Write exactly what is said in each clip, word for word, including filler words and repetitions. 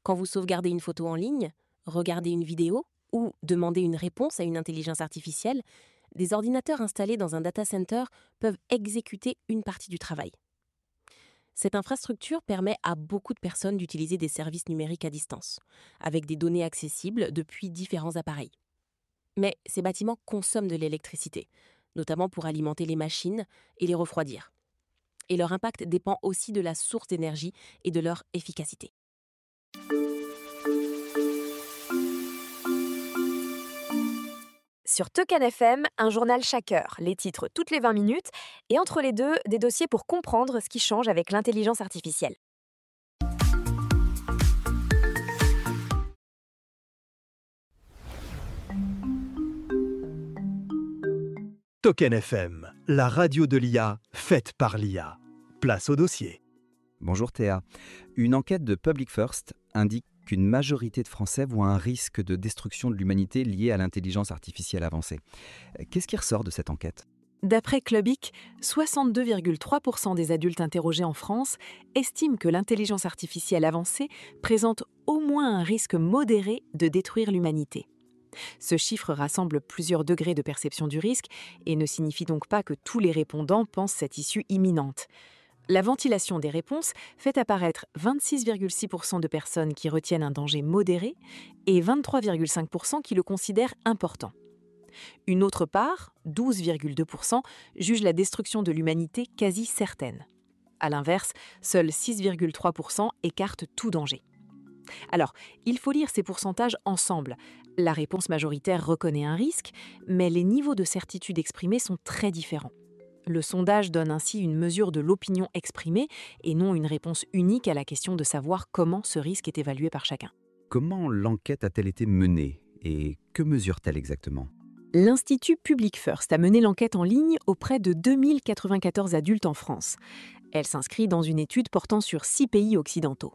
Quand vous sauvegardez une photo en ligne, regardez une vidéo ou demandez une réponse à une intelligence artificielle, des ordinateurs installés dans un data center peuvent exécuter une partie du travail. Cette infrastructure permet à beaucoup de personnes d'utiliser des services numériques à distance, avec des données accessibles depuis différents appareils. Mais ces bâtiments consomment de l'électricité, notamment pour alimenter les machines et les refroidir. Et leur impact dépend aussi de la source d'énergie et de leur efficacité. Sur Token F M, un journal chaque heure, les titres toutes les vingt minutes, et entre les deux, des dossiers pour comprendre ce qui change avec l'intelligence artificielle. Token F M, la radio de l'I A, faite par l'I A. Place au dossier. Bonjour Théa. Une enquête de Public First indique qu'une majorité de Français voient un risque de destruction de l'humanité lié à l'intelligence artificielle avancée. Qu'est-ce qui ressort de cette enquête ? D'après Clubic, soixante-deux virgule trois pour cent des adultes interrogés en France estiment que l'intelligence artificielle avancée présente au moins un risque modéré de détruire l'humanité. Ce chiffre rassemble plusieurs degrés de perception du risque et ne signifie donc pas que tous les répondants pensent cette issue imminente. La ventilation des réponses fait apparaître vingt-six virgule six pour cent de personnes qui retiennent un danger modéré et vingt-trois virgule cinq pour cent qui le considèrent important. Une autre part, douze virgule deux pour cent, juge la destruction de l'humanité quasi certaine. À l'inverse, seuls six virgule trois pour cent écartent tout danger. Alors, il faut lire ces pourcentages ensemble. La réponse majoritaire reconnaît un risque, mais les niveaux de certitude exprimés sont très différents. Le sondage donne ainsi une mesure de l'opinion exprimée et non une réponse unique à la question de savoir comment ce risque est évalué par chacun. Comment l'enquête a-t-elle été menée et que mesure-t-elle exactement ? L'Institut Public First a mené l'enquête en ligne auprès de deux mille quatre-vingt-quatorze adultes en France. Elle s'inscrit dans une étude portant sur six pays occidentaux.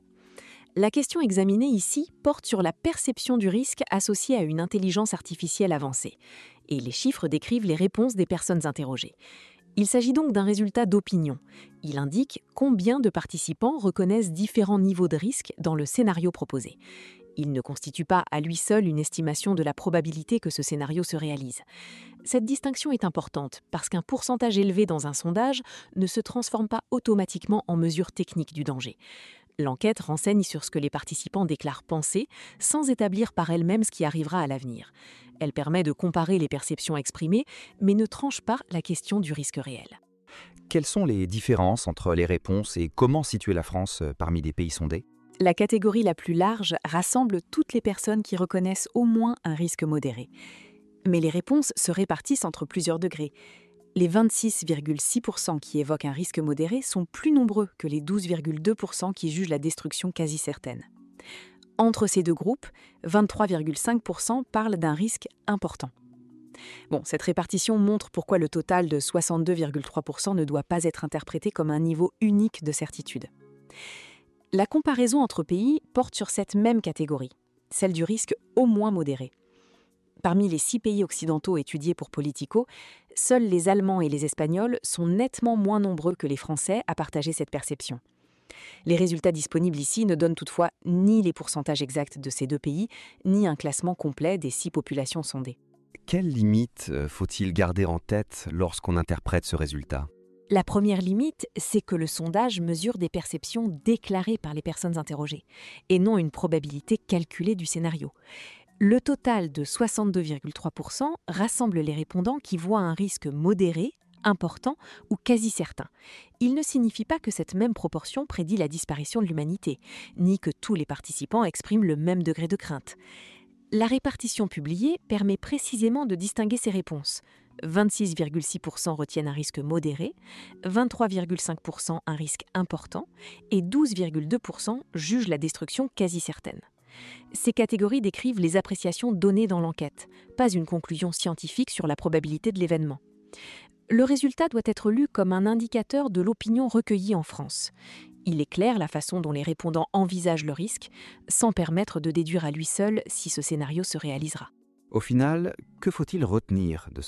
La question examinée ici porte sur la perception du risque associé à une intelligence artificielle avancée. Et les chiffres décrivent les réponses des personnes interrogées. Il s'agit donc d'un résultat d'opinion. Il indique combien de participants reconnaissent différents niveaux de risque dans le scénario proposé. Il ne constitue pas à lui seul une estimation de la probabilité que ce scénario se réalise. Cette distinction est importante parce qu'un pourcentage élevé dans un sondage ne se transforme pas automatiquement en mesure technique du danger. L'enquête renseigne sur ce que les participants déclarent penser, sans établir par elles-mêmes ce qui arrivera à l'avenir. Elle permet de comparer les perceptions exprimées, mais ne tranche pas la question du risque réel. Quelles sont les différences entre les réponses et comment situer la France parmi les pays sondés ? La catégorie la plus large rassemble toutes les personnes qui reconnaissent au moins un risque modéré. Mais les réponses se répartissent entre plusieurs degrés. Les vingt-six virgule six pour cent qui évoquent un risque modéré sont plus nombreux que les douze virgule deux pour cent qui jugent la destruction quasi certaine. Entre ces deux groupes, vingt-trois virgule cinq pour cent parlent d'un risque important. Bon, cette répartition montre pourquoi le total de soixante-deux virgule trois pour cent ne doit pas être interprété comme un niveau unique de certitude. La comparaison entre pays porte sur cette même catégorie, celle du risque au moins modéré. Parmi les six pays occidentaux étudiés pour Politico, seuls les Allemands et les Espagnols sont nettement moins nombreux que les Français à partager cette perception. Les résultats disponibles ici ne donnent toutefois ni les pourcentages exacts de ces deux pays, ni un classement complet des six populations sondées. Quelles limites faut-il garder en tête lorsqu'on interprète ce résultat ? La première limite, c'est que le sondage mesure des perceptions déclarées par les personnes interrogées, et non une probabilité calculée du scénario. Le total de soixante-deux virgule trois pour cent rassemble les répondants qui voient un risque modéré, important ou quasi certain. Il ne signifie pas que cette même proportion prédit la disparition de l'humanité, ni que tous les participants expriment le même degré de crainte. La répartition publiée permet précisément de distinguer ces réponses. vingt-six virgule six pour cent retiennent un risque modéré, vingt-trois virgule cinq pour cent un risque important et douze virgule deux pour cent jugent la destruction quasi certaine. Ces catégories décrivent les appréciations données dans l'enquête, pas une conclusion scientifique sur la probabilité de l'événement. Le résultat doit être lu comme un indicateur de l'opinion recueillie en France. Il éclaire la façon dont les répondants envisagent le risque, sans permettre de déduire à lui seul si ce scénario se réalisera. Au final, que faut-il retenir de ce chiffre ?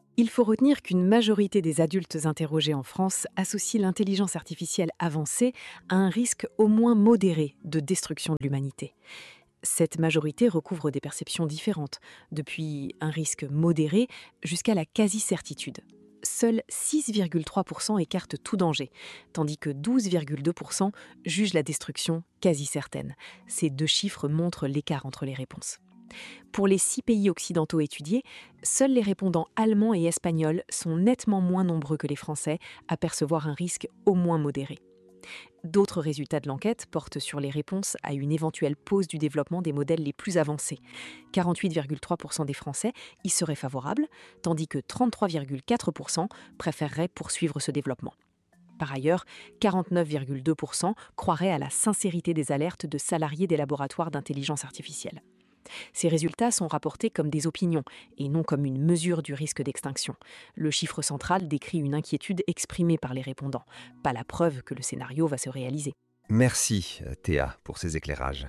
Il faut retenir qu'une majorité des adultes interrogés en France associent l'intelligence artificielle avancée à un risque au moins modéré de destruction de l'humanité. Cette majorité recouvre des perceptions différentes, depuis un risque modéré jusqu'à la quasi-certitude. Seuls six virgule trois pour cent écartent tout danger, tandis que douze virgule deux pour cent jugent la destruction quasi certaine. Ces deux chiffres montrent l'écart entre les réponses. Pour les six pays occidentaux étudiés, seuls les répondants allemands et espagnols sont nettement moins nombreux que les Français à percevoir un risque au moins modéré. D'autres résultats de l'enquête portent sur les réponses à une éventuelle pause du développement des modèles les plus avancés. quarante-huit virgule trois pour cent des Français y seraient favorables, tandis que trente-trois virgule quatre pour cent préféreraient poursuivre ce développement. Par ailleurs, quarante-neuf virgule deux pour cent croiraient à la sincérité des alertes de salariés des laboratoires d'intelligence artificielle. Ces résultats sont rapportés comme des opinions et non comme une mesure du risque d'extinction. Le chiffre central décrit une inquiétude exprimée par les répondants, pas la preuve que le scénario va se réaliser. Merci Théa pour ces éclairages.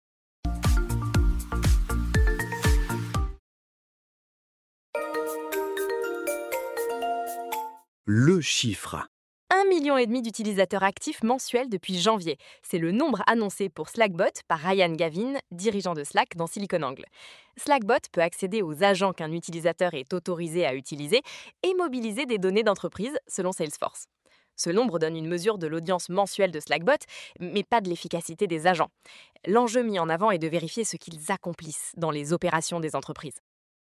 Le chiffre. un million et demi d'utilisateurs actifs mensuels depuis janvier. C'est le nombre annoncé pour Slackbot par Ryan Gavin, dirigeant de Slack dans SiliconANGLE. Slackbot peut accéder aux agents qu'un utilisateur est autorisé à utiliser et mobiliser des données d'entreprise selon Salesforce. Ce nombre donne une mesure de l'audience mensuelle de Slackbot, mais pas de l'efficacité des agents. L'enjeu mis en avant est de vérifier ce qu'ils accomplissent dans les opérations des entreprises.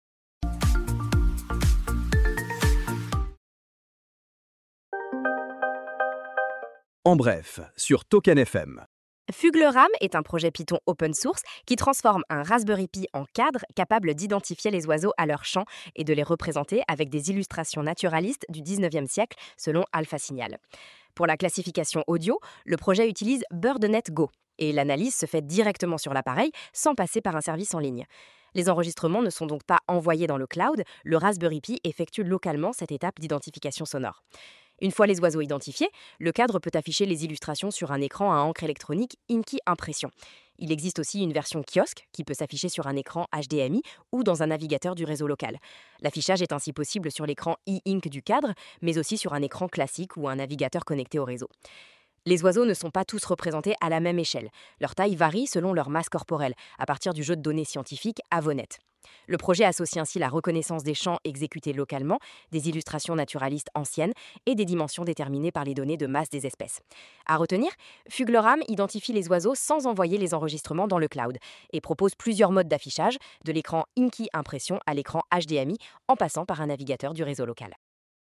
En bref, sur Token F M. FugleRAM est un projet Python open source qui transforme un Raspberry Pi en cadre capable d'identifier les oiseaux à leur chant et de les représenter avec des illustrations naturalistes du dix-neuvième siècle selon AlphaSignal. Pour la classification audio, le projet utilise BirdNet Go et l'analyse se fait directement sur l'appareil sans passer par un service en ligne. Les enregistrements ne sont donc pas envoyés dans le cloud, le Raspberry Pi effectue localement cette étape d'identification sonore. Une fois les oiseaux identifiés, le cadre peut afficher les illustrations sur un écran à encre électronique Inky Impression. Il existe aussi une version kiosque qui peut s'afficher sur un écran H D M I ou dans un navigateur du réseau local. L'affichage est ainsi possible sur l'écran e-ink du cadre, mais aussi sur un écran classique ou un navigateur connecté au réseau. Les oiseaux ne sont pas tous représentés à la même échelle. Leur taille varie selon leur masse corporelle, à partir du jeu de données scientifique Avonet. Le projet associe ainsi la reconnaissance des chants exécutés localement, des illustrations naturalistes anciennes et des dimensions déterminées par les données de masse des espèces. À retenir, FugleRAM identifie les oiseaux sans envoyer les enregistrements dans le cloud et propose plusieurs modes d'affichage, de l'écran Inky Impression à l'écran H D M I, en passant par un navigateur du réseau local.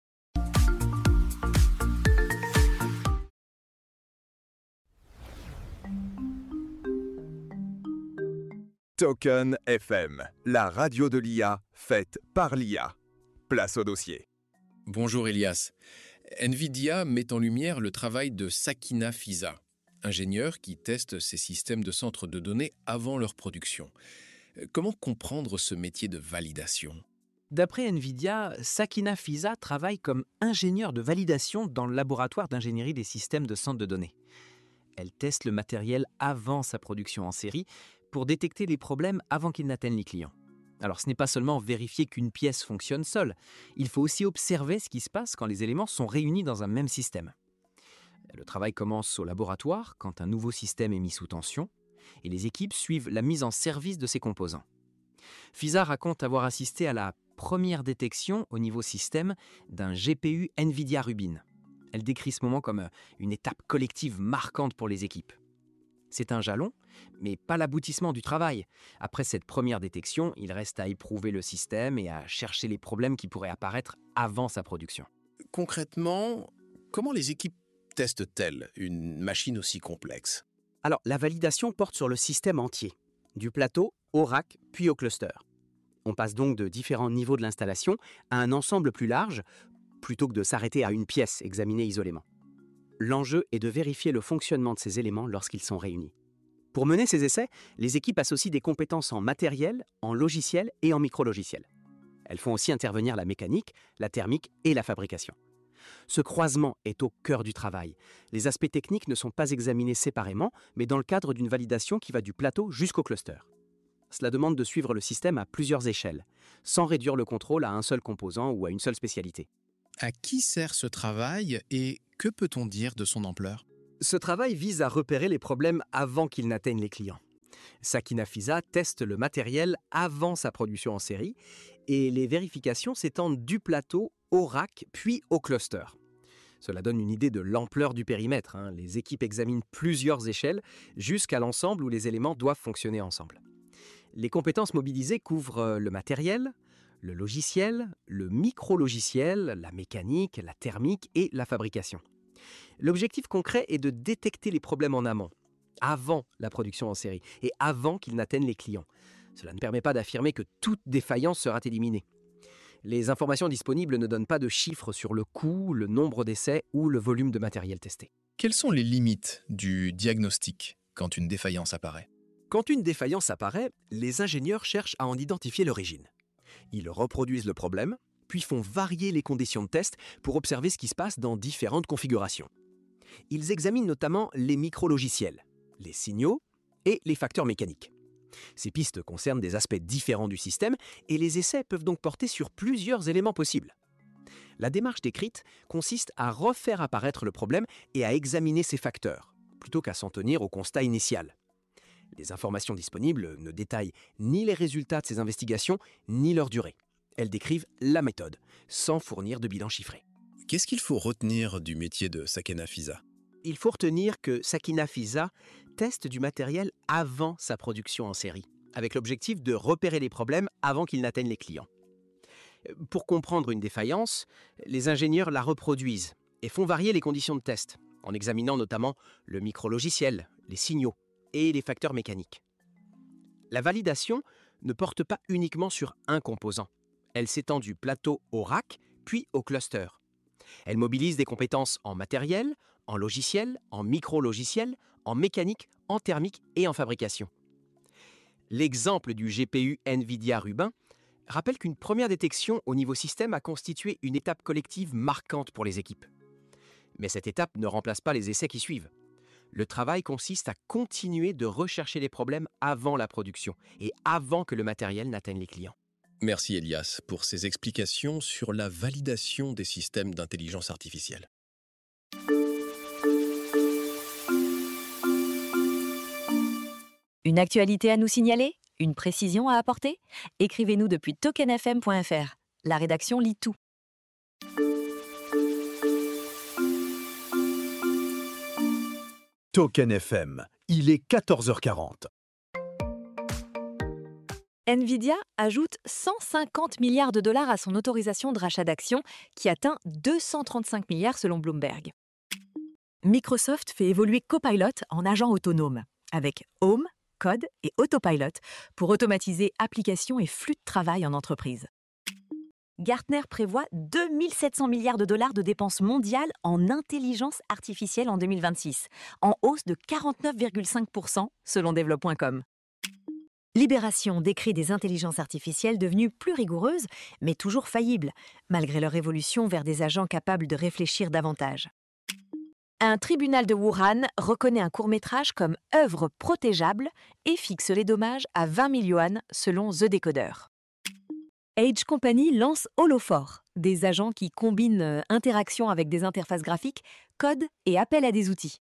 Token F M, la radio de l'I A faite par l'I A. Place au dossier. Bonjour Elias. NVIDIA met en lumière le travail de Sakina Fiza, ingénieur qui teste ses systèmes de centres de données avant leur production. Comment comprendre ce métier de validation ? D'après NVIDIA, Sakina Fiza travaille comme ingénieure de validation dans le laboratoire d'ingénierie des systèmes de centres de données. Elle teste le matériel avant sa production en série pour détecter les problèmes avant qu'ils n'atteignent les clients. Alors ce n'est pas seulement vérifier qu'une pièce fonctionne seule, il faut aussi observer ce qui se passe quand les éléments sont réunis dans un même système. Le travail commence au laboratoire quand un nouveau système est mis sous tension et les équipes suivent la mise en service de ces composants. Fiza raconte avoir assisté à la première détection au niveau système d'un G P U NVIDIA Rubin. Elle décrit ce moment comme une étape collective marquante pour les équipes. C'est un jalon, mais pas l'aboutissement du travail. Après cette première détection, il reste à éprouver le système et à chercher les problèmes qui pourraient apparaître avant sa production. Concrètement, comment les équipes testent-elles une machine aussi complexe ? Alors, la validation porte sur le système entier, du plateau au rack puis au cluster. On passe donc de différents niveaux de l'installation à un ensemble plus large, plutôt que de s'arrêter à une pièce examinée isolément. L'enjeu est de vérifier le fonctionnement de ces éléments lorsqu'ils sont réunis. Pour mener ces essais, les équipes associent des compétences en matériel, en logiciel et en micro-logiciel. Elles font aussi intervenir la mécanique, la thermique et la fabrication. Ce croisement est au cœur du travail. Les aspects techniques ne sont pas examinés séparément, mais dans le cadre d'une validation qui va du plateau jusqu'au cluster. Cela demande de suivre le système à plusieurs échelles, sans réduire le contrôle à un seul composant ou à une seule spécialité. À qui sert ce travail et que peut-on dire de son ampleur ? Ce travail vise à repérer les problèmes avant qu'ils n'atteignent les clients. Sakina Fisa teste le matériel avant sa production en série et les vérifications s'étendent du plateau au rack puis au cluster. Cela donne une idée de l'ampleur du périmètre, hein. Les équipes examinent plusieurs échelles jusqu'à l'ensemble où les éléments doivent fonctionner ensemble. Les compétences mobilisées couvrent le matériel, le logiciel, le micro-logiciel, la mécanique, la thermique et la fabrication. L'objectif concret est de détecter les problèmes en amont, avant la production en série et avant qu'ils n'atteignent les clients. Cela ne permet pas d'affirmer que toute défaillance sera éliminée. Les informations disponibles ne donnent pas de chiffres sur le coût, le nombre d'essais ou le volume de matériel testé. Quelles sont les limites du diagnostic quand une défaillance apparaît ? Quand une défaillance apparaît, les ingénieurs cherchent à en identifier l'origine. Ils reproduisent le problème, puis font varier les conditions de test pour observer ce qui se passe dans différentes configurations. Ils examinent notamment les micro-logiciels, les signaux et les facteurs mécaniques. Ces pistes concernent des aspects différents du système et les essais peuvent donc porter sur plusieurs éléments possibles. La démarche décrite consiste à refaire apparaître le problème et à examiner ces facteurs, plutôt qu'à s'en tenir au constat initial. Les informations disponibles ne détaillent ni les résultats de ces investigations, ni leur durée. Elles décrivent la méthode, sans fournir de bilan chiffré. Qu'est-ce qu'il faut retenir du métier de Sakina Fisa ? Il faut retenir que Sakina Fisa teste du matériel avant sa production en série, avec l'objectif de repérer les problèmes avant qu'ils n'atteignent les clients. Pour comprendre une défaillance, les ingénieurs la reproduisent et font varier les conditions de test, en examinant notamment le micro-logiciel, les signaux et les facteurs mécaniques. La validation ne porte pas uniquement sur un composant. Elle s'étend du plateau au rack, puis au cluster. Elle mobilise des compétences en matériel, en logiciel, en micro-logiciel, en mécanique, en thermique et en fabrication. L'exemple du G P U NVIDIA Rubin rappelle qu'une première détection au niveau système a constitué une étape collective marquante pour les équipes. Mais cette étape ne remplace pas les essais qui suivent. Le travail consiste à continuer de rechercher les problèmes avant la production et avant que le matériel n'atteigne les clients. Merci Elias pour ces explications sur la validation des systèmes d'intelligence artificielle. Une actualité à nous signaler ? Une précision à apporter ? Écrivez-nous depuis token f m point f r. La rédaction lit tout. Token F M, il est quatorze heures quarante. Nvidia ajoute cent cinquante milliards de dollars à son autorisation de rachat d'actions, qui atteint deux cent trente-cinq milliards selon Bloomberg. Microsoft fait évoluer Copilot en agent autonome, avec Home, Code et Autopilot pour automatiser applications et flux de travail en entreprise. Gartner prévoit deux mille sept cents milliards de dollars de dépenses mondiales en intelligence artificielle en deux mille vingt-six, en hausse de quarante-neuf virgule cinq pour cent selon Develop point com. Libération décrit des intelligences artificielles devenues plus rigoureuses, mais toujours faillibles, malgré leur évolution vers des agents capables de réfléchir davantage. Un tribunal de Wuhan reconnaît un court-métrage comme œuvre protégeable et fixe les dommages à vingt mille yuan selon The Decoder. Age Company lance Holophore, des agents qui combinent interaction avec des interfaces graphiques, code et appel à des outils.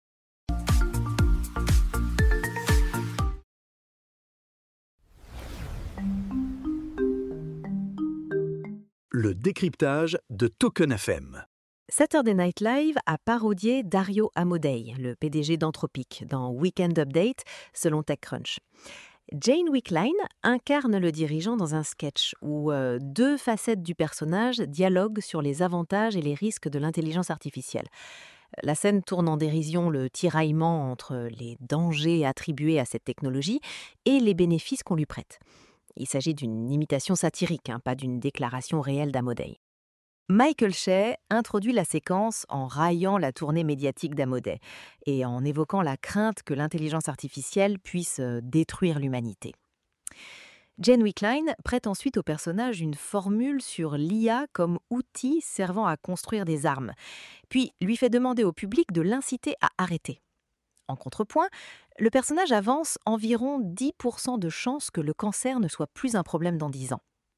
Le décryptage de Token F M. Saturday Night Live a parodié Dario Amodei, le P D G d'Anthropic, dans Weekend Update, selon TechCrunch. Jane Wickline incarne le dirigeant dans un sketch où euh, deux facettes du personnage dialoguent sur les avantages et les risques de l'intelligence artificielle. La scène tourne en dérision le tiraillement entre les dangers attribués à cette technologie et les bénéfices qu'on lui prête. Il s'agit d'une imitation satirique, hein, pas d'une déclaration réelle d'Amodei. Michael Shea introduit la séquence en raillant la tournée médiatique d'Amodei et en évoquant la crainte que l'intelligence artificielle puisse détruire l'humanité. Jane Wickline prête ensuite au personnage une formule sur l'I A comme outil servant à construire des armes, puis lui fait demander au public de l'inciter à arrêter. En contrepoint, le personnage avance environ dix pour cent de chances que le cancer ne soit plus un problème dans dix ans.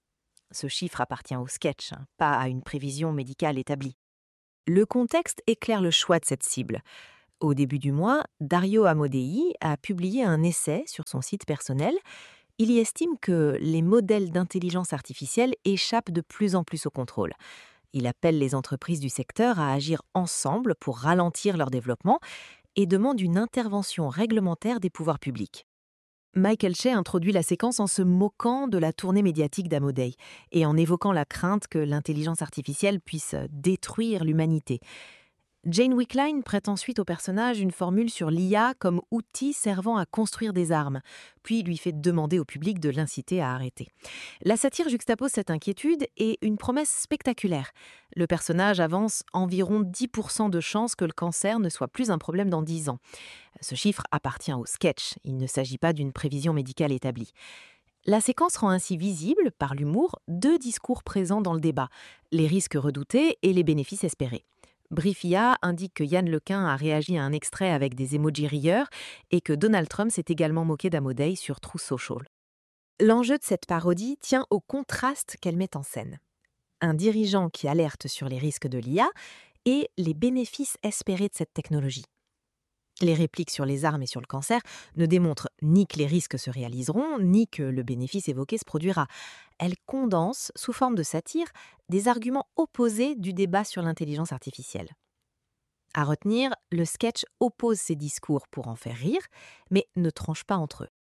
Ce chiffre appartient au sketch, hein, pas à une prévision médicale établie. Le contexte éclaire le choix de cette cible. Au début du mois, Dario Amodei a publié un essai sur son site personnel. Il y estime que les modèles d'intelligence artificielle échappent de plus en plus au contrôle. Il appelle les entreprises du secteur à agir ensemble pour ralentir leur développement et demande une intervention réglementaire des pouvoirs publics. Michael Shea introduit la séquence en se moquant de la tournée médiatique d'Amodei et en évoquant la crainte que l'intelligence artificielle puisse détruire l'humanité. Jane Wickline prête ensuite au personnage une formule sur l'I A comme outil servant à construire des armes, puis lui fait demander au public de l'inciter à arrêter. La satire juxtapose cette inquiétude et une promesse spectaculaire. Le personnage avance environ dix pour cent de chances que le cancer ne soit plus un problème dans dix ans. Ce chiffre appartient au sketch, il ne s'agit pas d'une prévision médicale établie. La séquence rend ainsi visible, par l'humour, deux discours présents dans le débat, les risques redoutés et les bénéfices espérés. Brief I A indique que Yann Lequin a réagi à un extrait avec des emojis rieurs et que Donald Trump s'est également moqué d'Amodei sur Truth Social. L'enjeu de cette parodie tient au contraste qu'elle met en scène. Un dirigeant qui alerte sur les risques de l'I A et les bénéfices espérés de cette technologie. Les répliques sur les armes et sur le cancer ne démontrent ni que les risques se réaliseront, ni que le bénéfice évoqué se produira. Elles condensent, sous forme de satire, des arguments opposés du débat sur l'intelligence artificielle. À retenir, le sketch oppose ces discours pour en faire rire, mais ne tranche pas entre eux.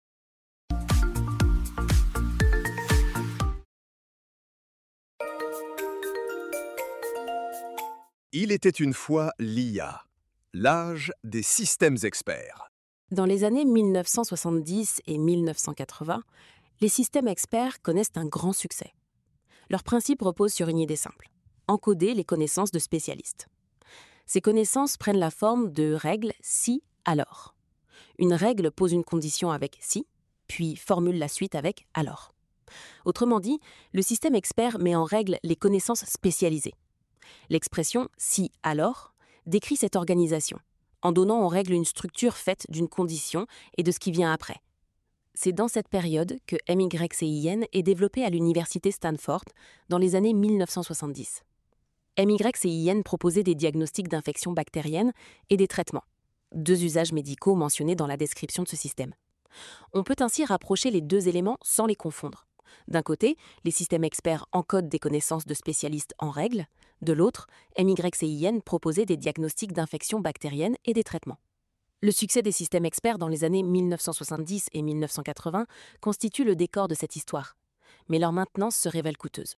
Il était une fois l'I A, l'âge des systèmes experts. Dans les années mille neuf cent soixante-dix et mille neuf cent quatre-vingts, les systèmes experts connaissent un grand succès. Leur principe repose sur une idée simple : encoder les connaissances de spécialistes. Ces connaissances prennent la forme de règles si, alors. Une règle pose une condition avec si, puis formule la suite avec alors. Autrement dit, le système expert met en règle les connaissances spécialisées. L'expression si, alors décrit cette organisation, en donnant en règle une structure faite d'une condition et de ce qui vient après. C'est dans cette période que M Y C I N est développé à l'université Stanford dans les années mille neuf cent soixante-dix. M Y C I N proposait des diagnostics d'infections bactériennes et des traitements, deux usages médicaux mentionnés dans la description de ce système. On peut ainsi rapprocher les deux éléments sans les confondre. D'un côté, les systèmes experts encodent des connaissances de spécialistes en règles. De l'autre, M Y C I N proposait des diagnostics d'infections bactériennes et des traitements. Le succès des systèmes experts dans les années mille neuf cent soixante-dix et mille neuf cent quatre-vingts constitue le décor de cette histoire, mais leur maintenance se révèle coûteuse.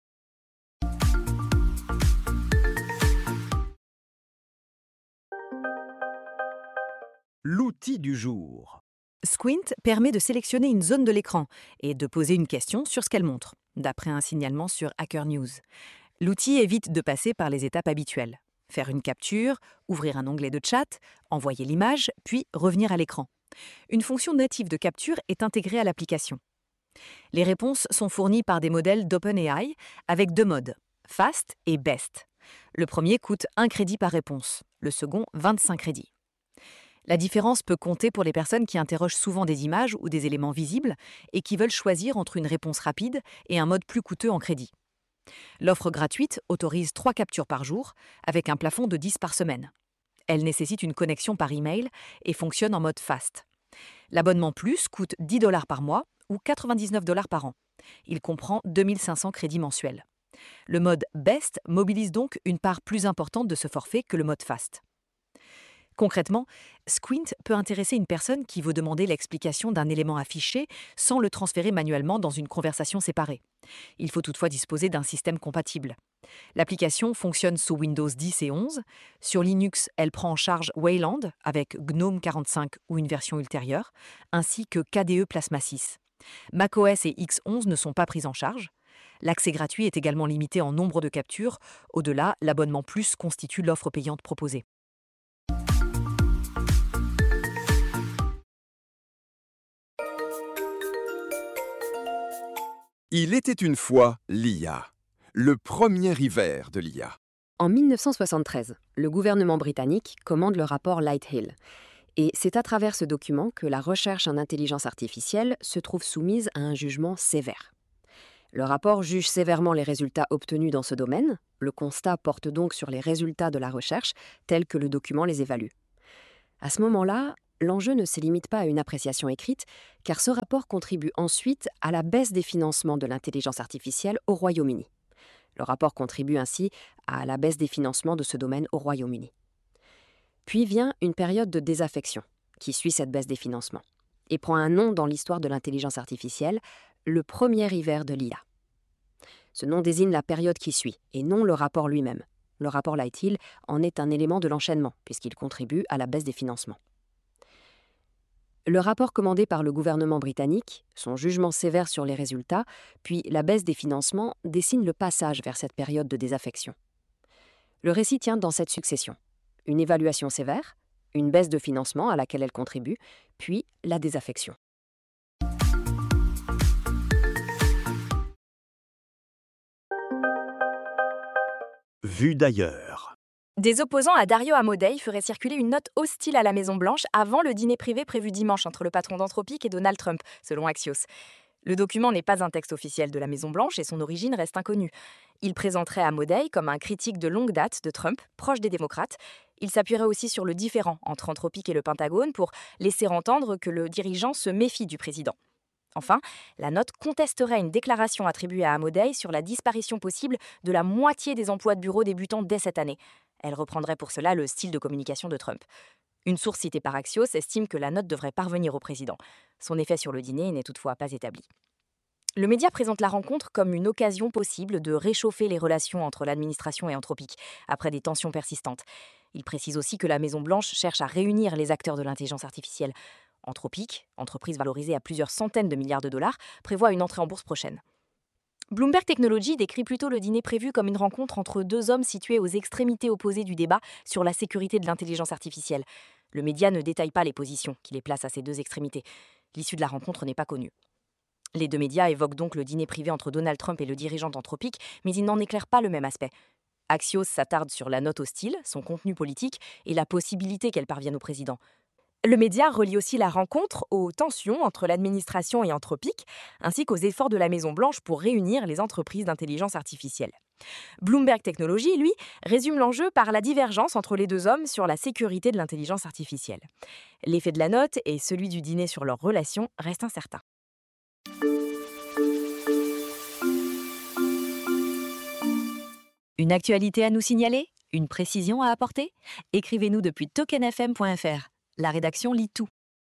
L'outil du jour. Squint permet de sélectionner une zone de l'écran et de poser une question sur ce qu'elle montre, d'après un signalement sur Hacker News. L'outil évite de passer par les étapes habituelles. Faire une capture, ouvrir un onglet de chat, envoyer l'image, puis revenir à l'écran. Une fonction native de capture est intégrée à l'application. Les réponses sont fournies par des modèles d'OpenAI avec deux modes, Fast et Best. Le premier coûte un crédit par réponse, le second vingt-cinq crédits. La différence peut compter pour les personnes qui interrogent souvent des images ou des éléments visibles et qui veulent choisir entre une réponse rapide et un mode plus coûteux en crédit. L'offre gratuite autorise trois captures par jour, avec un plafond de dix par semaine. Elle nécessite une connexion par email et fonctionne en mode fast. L'abonnement plus coûte dix dollars par mois ou quatre-vingt-dix-neuf dollars par an. Il comprend deux mille cinq cents crédits mensuels. Le mode best mobilise donc une part plus importante de ce forfait que le mode fast. Concrètement, Squint peut intéresser une personne qui veut demander l'explication d'un élément affiché sans le transférer manuellement dans une conversation séparée. Il faut toutefois disposer d'un système compatible. L'application fonctionne sous Windows dix et onze. Sur Linux, elle prend en charge Wayland avec GNOME quarante-cinq ou une version ultérieure, ainsi que K D E Plasma six. macOS et X onze ne sont pas prises en charge. L'accès gratuit est également limité en nombre de captures. Au-delà, l'abonnement plus constitue l'offre payante proposée. Il était une fois l'I A, le premier hiver de l'I A. En mille neuf cent soixante-treize, le gouvernement britannique commande le rapport Lighthill. Et c'est à travers ce document que la recherche en intelligence artificielle se trouve soumise à un jugement sévère. Le rapport juge sévèrement les résultats obtenus dans ce domaine. Le constat porte donc sur les résultats de la recherche, tels que le document les évalue. À ce moment-là, l'enjeu ne se limite pas à une appréciation écrite, car ce rapport contribue ensuite à la baisse des financements de l'intelligence artificielle au Royaume-Uni. Le rapport contribue ainsi à la baisse des financements de ce domaine au Royaume-Uni. Puis vient une période de désaffection, qui suit cette baisse des financements, et prend un nom dans l'histoire de l'intelligence artificielle, le premier hiver de l'I A. Ce nom désigne la période qui suit, et non le rapport lui-même. Le rapport Lighthill en est un élément de l'enchaînement, puisqu'il contribue à la baisse des financements. Le rapport commandé par le gouvernement britannique, son jugement sévère sur les résultats, puis la baisse des financements dessinent le passage vers cette période de désaffection. Le récit tient dans cette succession. Une évaluation sévère, une baisse de financement à laquelle elle contribue, puis la désaffection. Vue d'ailleurs. Des opposants à Dario Amodei feraient circuler une note hostile à la Maison-Blanche avant le dîner privé prévu dimanche entre le patron d'Anthropic et Donald Trump, selon Axios. Le document n'est pas un texte officiel de la Maison-Blanche et son origine reste inconnue. Il présenterait Amodei comme un critique de longue date de Trump, proche des démocrates. Il s'appuierait aussi sur le différend entre Anthropic et le Pentagone pour laisser entendre que le dirigeant se méfie du président. Enfin, la note contesterait une déclaration attribuée à Amodei sur la disparition possible de la moitié des emplois de bureau débutants dès cette année. Elle reprendrait pour cela le style de communication de Trump. Une source citée par Axios estime que la note devrait parvenir au président. Son effet sur le dîner n'est toutefois pas établi. Le média présente la rencontre comme une occasion possible de réchauffer les relations entre l'administration et Anthropic, après des tensions persistantes. Il précise aussi que la Maison-Blanche cherche à réunir les acteurs de l'intelligence artificielle. Anthropic, entreprise valorisée à plusieurs centaines de milliards de dollars, prévoit une entrée en bourse prochaine. Bloomberg Technology décrit plutôt le dîner prévu comme une rencontre entre deux hommes situés aux extrémités opposées du débat sur la sécurité de l'intelligence artificielle. Le média ne détaille pas les positions qui les placent à ces deux extrémités. L'issue de la rencontre n'est pas connue. Les deux médias évoquent donc le dîner privé entre Donald Trump et le dirigeant d'Anthropic, mais ils n'en éclairent pas le même aspect. Axios s'attarde sur la note hostile, son contenu politique et la possibilité qu'elle parvienne au président. Le média relie aussi la rencontre aux tensions entre l'administration et Anthropic, ainsi qu'aux efforts de la Maison-Blanche pour réunir les entreprises d'intelligence artificielle. Bloomberg Technology, lui, résume l'enjeu par la divergence entre les deux hommes sur la sécurité de l'intelligence artificielle. L'effet de la note et celui du dîner sur leur relation restent incertains. Une actualité à nous signaler? Une précision à apporter? Écrivez-nous depuis token f m point f r. La rédaction lit tout.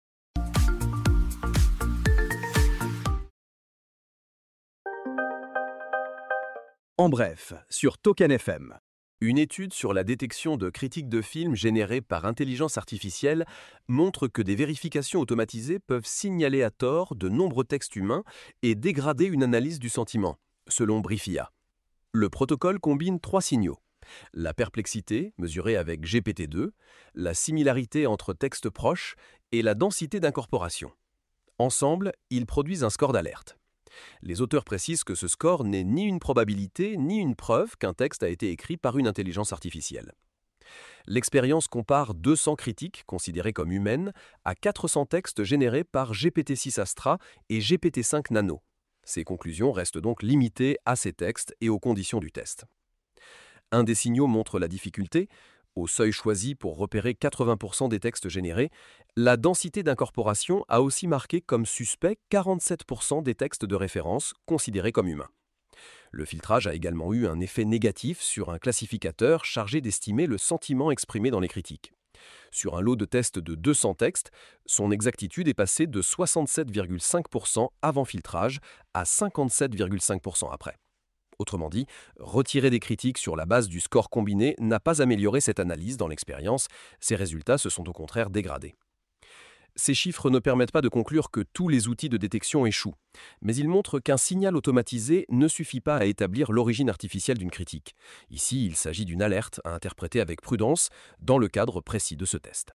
En bref, sur Token F M. Une étude sur la détection de critiques de films générées par intelligence artificielle montre que des vérifications automatisées peuvent signaler à tort de nombreux textes humains et dégrader une analyse du sentiment, selon Briefia. Le protocole combine trois signaux. La perplexité, mesurée avec G P T deux, la similarité entre textes proches et la densité d'incorporation. Ensemble, ils produisent un score d'alerte. Les auteurs précisent que ce score n'est ni une probabilité ni une preuve qu'un texte a été écrit par une intelligence artificielle. L'expérience compare deux cents critiques considérées comme humaines à quatre cents textes générés par G P T six Astra et G P T cinq Nano. Ces conclusions restent donc limitées à ces textes et aux conditions du test. Un des signaux montre la difficulté. Au seuil choisi pour repérer quatre-vingts pour cent des textes générés, la densité d'incorporation a aussi marqué comme suspect quarante-sept pour cent des textes de référence considérés comme humains. Le filtrage a également eu un effet négatif sur un classificateur chargé d'estimer le sentiment exprimé dans les critiques. Sur un lot de tests de deux cents textes, son exactitude est passée de soixante-sept virgule cinq pour cent avant filtrage à cinquante-sept virgule cinq pour cent après. Autrement dit, retirer des critiques sur la base du score combiné n'a pas amélioré cette analyse dans l'expérience, ses résultats se sont au contraire dégradés. Ces chiffres ne permettent pas de conclure que tous les outils de détection échouent, mais ils montrent qu'un signal automatisé ne suffit pas à établir l'origine artificielle d'une critique. Ici, il s'agit d'une alerte à interpréter avec prudence dans le cadre précis de ce test.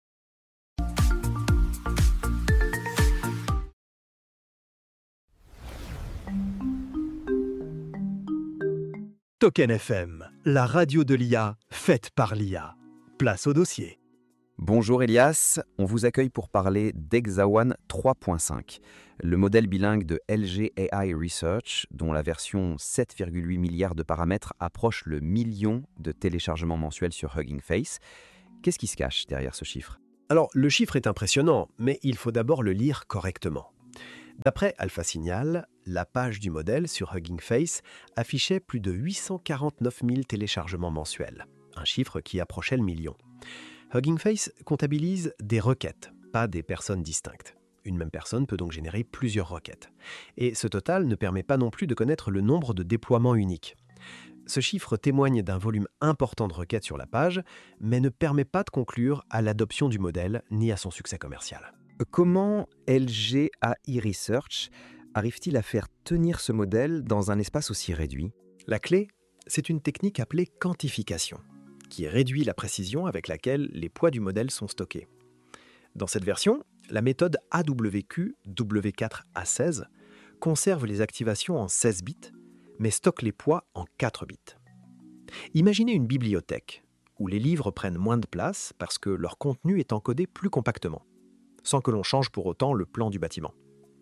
Token F M, la radio de l'I A faite par l'I A. Place au dossier. Bonjour Elias, on vous accueille pour parler d'Hexaone trois point cinq, le modèle bilingue de L G A I Research, dont la version sept virgule huit milliards de paramètres approche le million de téléchargements mensuels sur Hugging Face. Qu'est-ce qui se cache derrière ce chiffre ? Alors, le chiffre est impressionnant, mais il faut d'abord le lire correctement. D'après AlphaSignal, la page du modèle sur Hugging Face affichait plus de huit cent quarante-neuf mille téléchargements mensuels, un chiffre qui approchait le million. Hugging Face comptabilise des requêtes, pas des personnes distinctes. Une même personne peut donc générer plusieurs requêtes. Et ce total ne permet pas non plus de connaître le nombre de déploiements uniques. Ce chiffre témoigne d'un volume important de requêtes sur la page, mais ne permet pas de conclure à l'adoption du modèle ni à son succès commercial. Comment L G A I Research arrive-t-il à faire tenir ce modèle dans un espace aussi réduit ? La clé, c'est une technique appelée quantification, qui réduit la précision avec laquelle les poids du modèle sont stockés. Dans cette version, la méthode A W Q W quatre A seize conserve les activations en seize bits, mais stocke les poids en quatre bits. Imaginez une bibliothèque, où les livres prennent moins de place parce que leur contenu est encodé plus compactement, sans que l'on change pour autant le plan du bâtiment.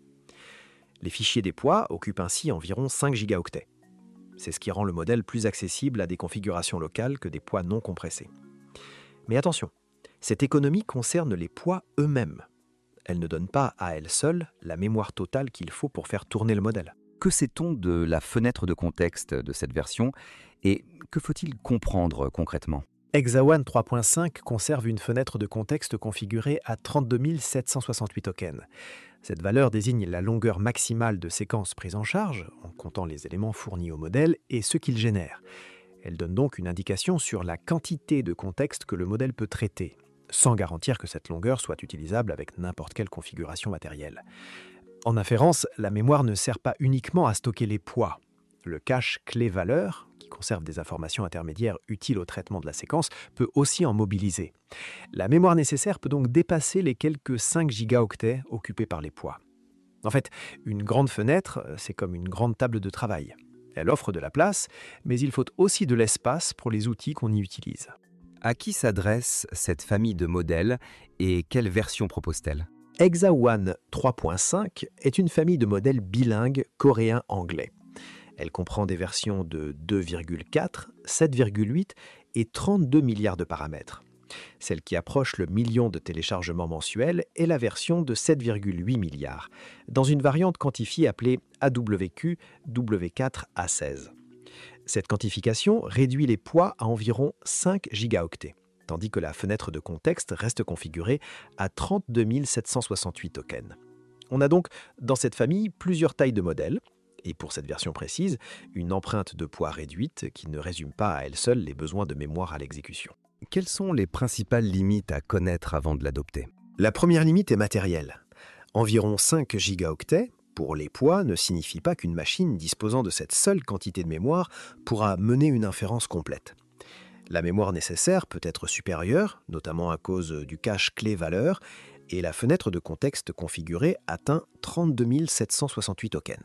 Les fichiers des poids occupent ainsi environ cinq gigaoctets. C'est ce qui rend le modèle plus accessible à des configurations locales que des poids non compressés. Mais attention, cette économie concerne les poids eux-mêmes. Elle ne donne pas à elle seule la mémoire totale qu'il faut pour faire tourner le modèle. Que sait-on de la fenêtre de contexte de cette version et que faut-il comprendre concrètement ? Hexaone trois point cinq conserve une fenêtre de contexte configurée à trente-deux mille sept cent soixante-huit tokens. Cette valeur désigne la longueur maximale de séquences prises en charge, en comptant les éléments fournis au modèle et ceux qu'il génère. Elle donne donc une indication sur la quantité de contexte que le modèle peut traiter, sans garantir que cette longueur soit utilisable avec n'importe quelle configuration matérielle. En inférence, la mémoire ne sert pas uniquement à stocker les poids. Le cache clé-valeur, qui conserve des informations intermédiaires utiles au traitement de la séquence, peut aussi en mobiliser. La mémoire nécessaire peut donc dépasser les quelques cinq gigaoctets occupés par les poids. En fait, une grande fenêtre, c'est comme une grande table de travail. Elle offre de la place, mais il faut aussi de l'espace pour les outils qu'on y utilise. À qui s'adresse cette famille de modèles et quelle version propose-t-elle ? Hexaone trois point cinq est une famille de modèles bilingues coréen-anglais. Elle comprend des versions de deux virgule quatre, sept virgule huit et trente-deux milliards de paramètres. Celle qui approche le million de téléchargements mensuels est la version de sept virgule huit milliards, dans une variante quantifiée appelée A W Q W quatre A seize. Cette quantification réduit les poids à environ cinq gigaoctets, tandis que la fenêtre de contexte reste configurée à trente-deux mille sept cent soixante-huit tokens. On a donc dans cette famille plusieurs tailles de modèles, et pour cette version précise, une empreinte de poids réduite qui ne résume pas à elle seule les besoins de mémoire à l'exécution. Quelles sont les principales limites à connaître avant de l'adopter ? La première limite est matérielle. Environ cinq gigaoctets pour les poids ne signifie pas qu'une machine disposant de cette seule quantité de mémoire pourra mener une inférence complète. La mémoire nécessaire peut être supérieure, notamment à cause du cache clé-valeur, et la fenêtre de contexte configurée atteint trente-deux mille sept cent soixante-huit tokens.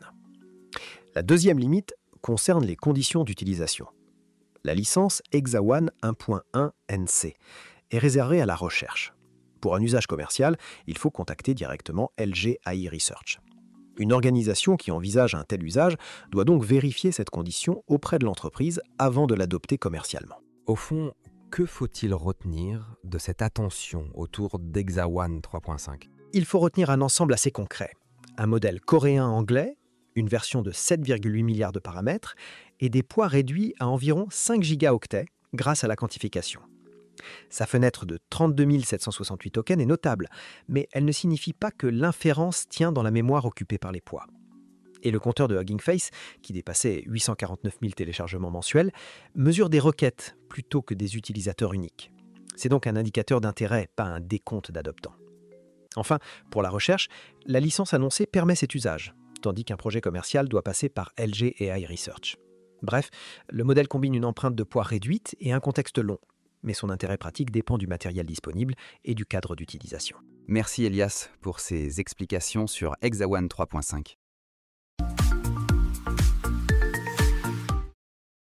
La deuxième limite concerne les conditions d'utilisation. La licence Hexaone un point un N C est réservée à la recherche. Pour un usage commercial, il faut contacter directement L G A I Research. Une organisation qui envisage un tel usage doit donc vérifier cette condition auprès de l'entreprise avant de l'adopter commercialement. Au fond, que faut-il retenir de cette attention autour d'Hexaone trois point cinq ? Il faut retenir un ensemble assez concret. Un modèle coréen-anglais, une version de sept virgule huit milliards de paramètres et des poids réduits à environ cinq gigaoctets grâce à la quantification. Sa fenêtre de trente-deux mille sept cent soixante-huit tokens est notable, mais elle ne signifie pas que l'inférence tient dans la mémoire occupée par les poids. Et le compteur de Hugging Face, qui dépassait huit cent quarante-neuf mille téléchargements mensuels, mesure des requêtes plutôt que des utilisateurs uniques. C'est donc un indicateur d'intérêt, pas un décompte d'adoptants. Enfin, pour la recherche, la licence annoncée permet cet usage, tandis qu'un projet commercial doit passer par L G A I Research. Bref, le modèle combine une empreinte de poids réduite et un contexte long, mais son intérêt pratique dépend du matériel disponible et du cadre d'utilisation. Merci Elias pour ces explications sur Hexaone trois point cinq.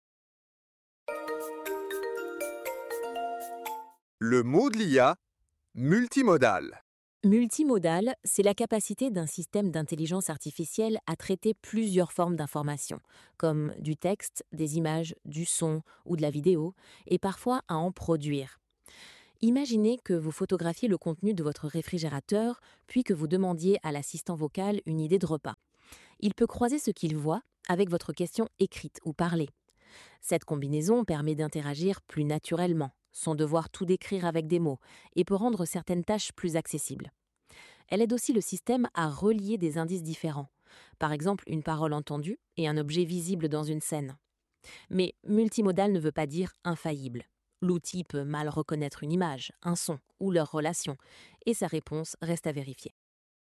Le mot de l'I A Multimodal. Multimodal, c'est la capacité d'un système d'intelligence artificielle à traiter plusieurs formes d'informations, comme du texte, des images, du son ou de la vidéo, et parfois à en produire. Imaginez que vous photographiez le contenu de votre réfrigérateur, puis que vous demandiez à l'assistant vocal une idée de repas. Il peut croiser ce qu'il voit avec votre question écrite ou parlée. Cette combinaison permet d'interagir plus naturellement, sans devoir tout décrire avec des mots, et peut rendre certaines tâches plus accessibles. Elle aide aussi le système à relier des indices différents, par exemple une parole entendue et un objet visible dans une scène. Mais multimodal ne veut pas dire infaillible. L'outil peut mal reconnaître une image, un son ou leur relation, et sa réponse reste à vérifier.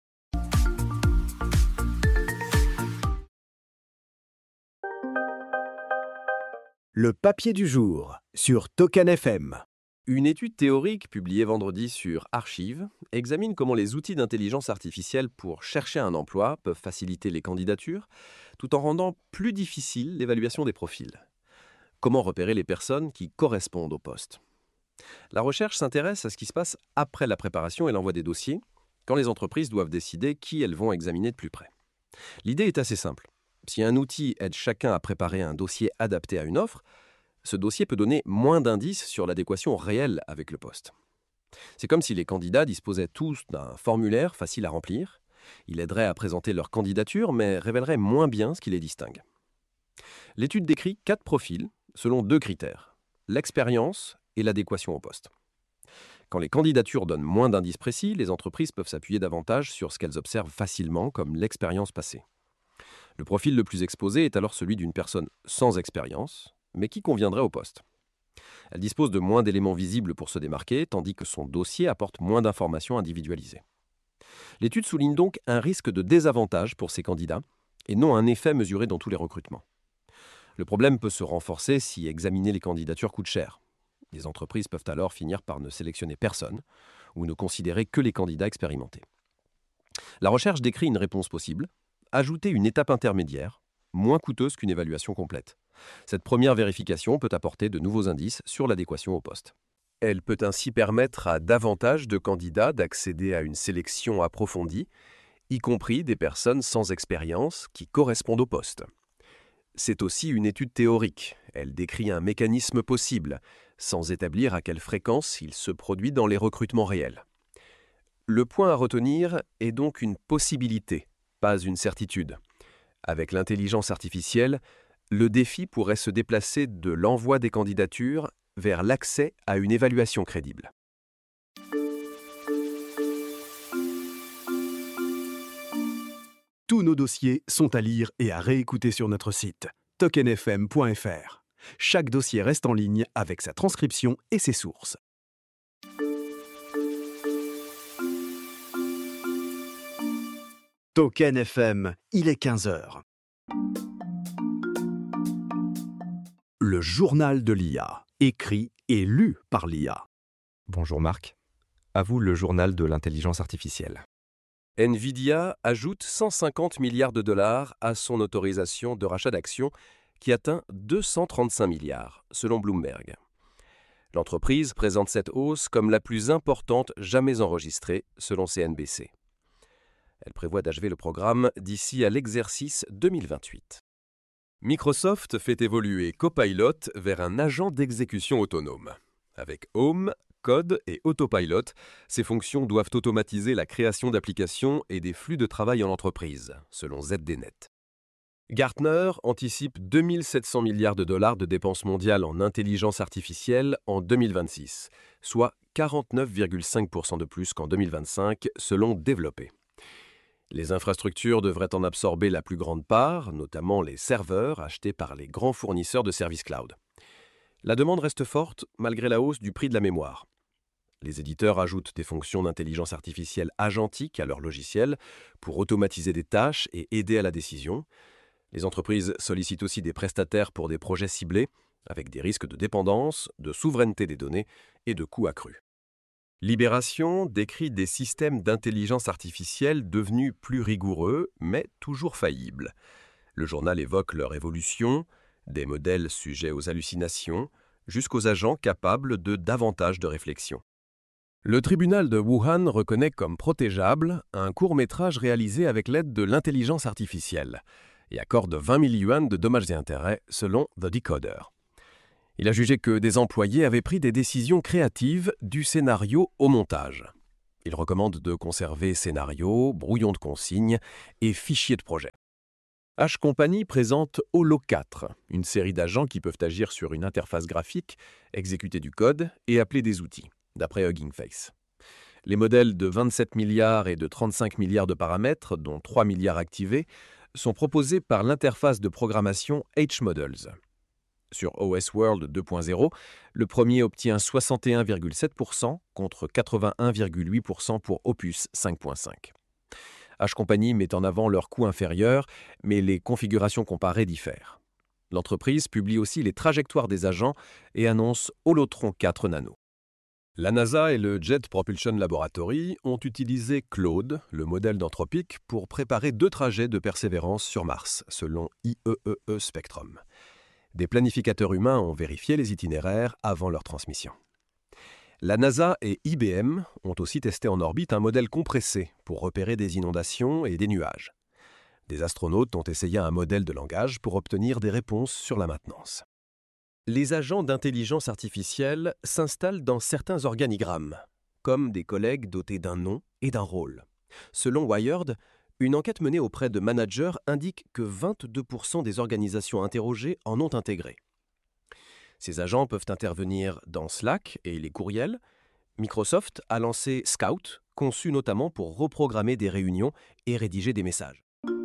Le papier du jour sur Token F M. Une étude théorique publiée vendredi sur Archive examine comment les outils d'intelligence artificielle pour chercher un emploi peuvent faciliter les candidatures tout en rendant plus difficile l'évaluation des profils. Comment repérer les personnes qui correspondent au poste? La recherche s'intéresse à ce qui se passe après la préparation et l'envoi des dossiers, quand les entreprises doivent décider qui elles vont examiner de plus près. L'idée est assez simple. Si un outil aide chacun à préparer un dossier adapté à une offre, ce dossier peut donner moins d'indices sur l'adéquation réelle avec le poste. C'est comme si les candidats disposaient tous d'un formulaire facile à remplir. Il aiderait à présenter leur candidature, mais révélerait moins bien ce qui les distingue. L'étude décrit quatre profils selon deux critères, l'expérience et l'adéquation au poste. Quand les candidatures donnent moins d'indices précis, les entreprises peuvent s'appuyer davantage sur ce qu'elles observent facilement, comme l'expérience passée. Le profil le plus exposé est alors celui d'une personne sans expérience, mais qui conviendrait au poste. Elle dispose de moins d'éléments visibles pour se démarquer, tandis que son dossier apporte moins d'informations individualisées. L'étude souligne donc un risque de désavantage pour ces candidats, et non un effet mesuré dans tous les recrutements. Le problème peut se renforcer si examiner les candidatures coûte cher. Les entreprises peuvent alors finir par ne sélectionner personne, ou ne considérer que les candidats expérimentés. La recherche décrit une réponse possible, ajouter une étape intermédiaire, moins coûteuse qu'une évaluation complète. Cette première vérification peut apporter de nouveaux indices sur l'adéquation au poste. Elle peut ainsi permettre à davantage de candidats d'accéder à une sélection approfondie, y compris des personnes sans expérience qui correspondent au poste. C'est aussi une étude théorique. Elle décrit un mécanisme possible, sans établir à quelle fréquence il se produit dans les recrutements réels. Le point à retenir est donc une possibilité, pas une certitude. Avec l'intelligence artificielle, le défi pourrait se déplacer de l'envoi des candidatures vers l'accès à une évaluation crédible. Tous nos dossiers sont à lire et à réécouter sur notre site token f m point f r. Chaque dossier reste en ligne avec sa transcription et ses sources. Token F M, il est quinze heures. Le journal de l'I A, écrit et lu par l'I A. Bonjour Marc. À vous le journal de l'intelligence artificielle. Nvidia ajoute cent cinquante milliards de dollars à son autorisation de rachat d'actions qui atteint deux cent trente-cinq milliards, selon Bloomberg. L'entreprise présente cette hausse comme la plus importante jamais enregistrée, selon C N B C. Elle prévoit d'achever le programme d'ici à l'exercice deux mille vingt-huit. Microsoft fait évoluer Copilot vers un agent d'exécution autonome. Avec Home, Code et Autopilot, ces fonctions doivent automatiser la création d'applications et des flux de travail en entreprise, selon Z D Net. Gartner anticipe deux mille sept cents milliards de dollars de dépenses mondiales en intelligence artificielle en deux mille vingt-six, soit quarante-neuf virgule cinq pour cent de plus qu'en deux mille vingt-cinq, selon Développé. Les infrastructures devraient en absorber la plus grande part, notamment les serveurs achetés par les grands fournisseurs de services cloud. La demande reste forte malgré la hausse du prix de la mémoire. Les éditeurs ajoutent des fonctions d'intelligence artificielle agentique à leurs logiciels pour automatiser des tâches et aider à la décision. Les entreprises sollicitent aussi des prestataires pour des projets ciblés, avec des risques de dépendance, de souveraineté des données et de coûts accrus. Libération décrit des systèmes d'intelligence artificielle devenus plus rigoureux, mais toujours faillibles. Le journal évoque leur évolution, des modèles sujets aux hallucinations, jusqu'aux agents capables de davantage de réflexion. Le tribunal de Wuhan reconnaît comme protégeable un court-métrage réalisé avec l'aide de l'intelligence artificielle et accorde vingt mille yuans de dommages et intérêts selon The Decoder. Il a jugé que des employés avaient pris des décisions créatives du scénario au montage. Il recommande de conserver scénario, brouillon de consignes et fichiers de projet. H Company présente Holo quatre, une série d'agents qui peuvent agir sur une interface graphique, exécuter du code et appeler des outils, d'après Hugging Face. Les modèles de vingt-sept milliards et de trente-cinq milliards de paramètres, dont trois milliards activés, sont proposés par l'interface de programmation H-Models. Sur O S World deux point zéro, le premier obtient soixante et un virgule sept pour cent contre quatre-vingt-un virgule huit pour cent pour Opus cinq point cinq. H Company met en avant leurs coûts inférieurs, mais les configurations comparées diffèrent. L'entreprise publie aussi les trajectoires des agents et annonce Holotron quatre Nano. La NASA et le Jet Propulsion Laboratory ont utilisé Claude, le modèle d'Anthropic, pour préparer deux trajets de persévérance sur Mars, selon I E E E Spectrum. Des planificateurs humains ont vérifié les itinéraires avant leur transmission. La NASA et I B M ont aussi testé en orbite un modèle compressé pour repérer des inondations et des nuages. Des astronautes ont essayé un modèle de langage pour obtenir des réponses sur la maintenance. Les agents d'intelligence artificielle s'installent dans certains organigrammes, comme des collègues dotés d'un nom et d'un rôle. Selon Wired, une enquête menée auprès de managers indique que vingt-deux pour cent des organisations interrogées en ont intégré. Ces agents peuvent intervenir dans Slack et les courriels. Microsoft a lancé Scout, conçu notamment pour reprogrammer des réunions et rédiger des messages.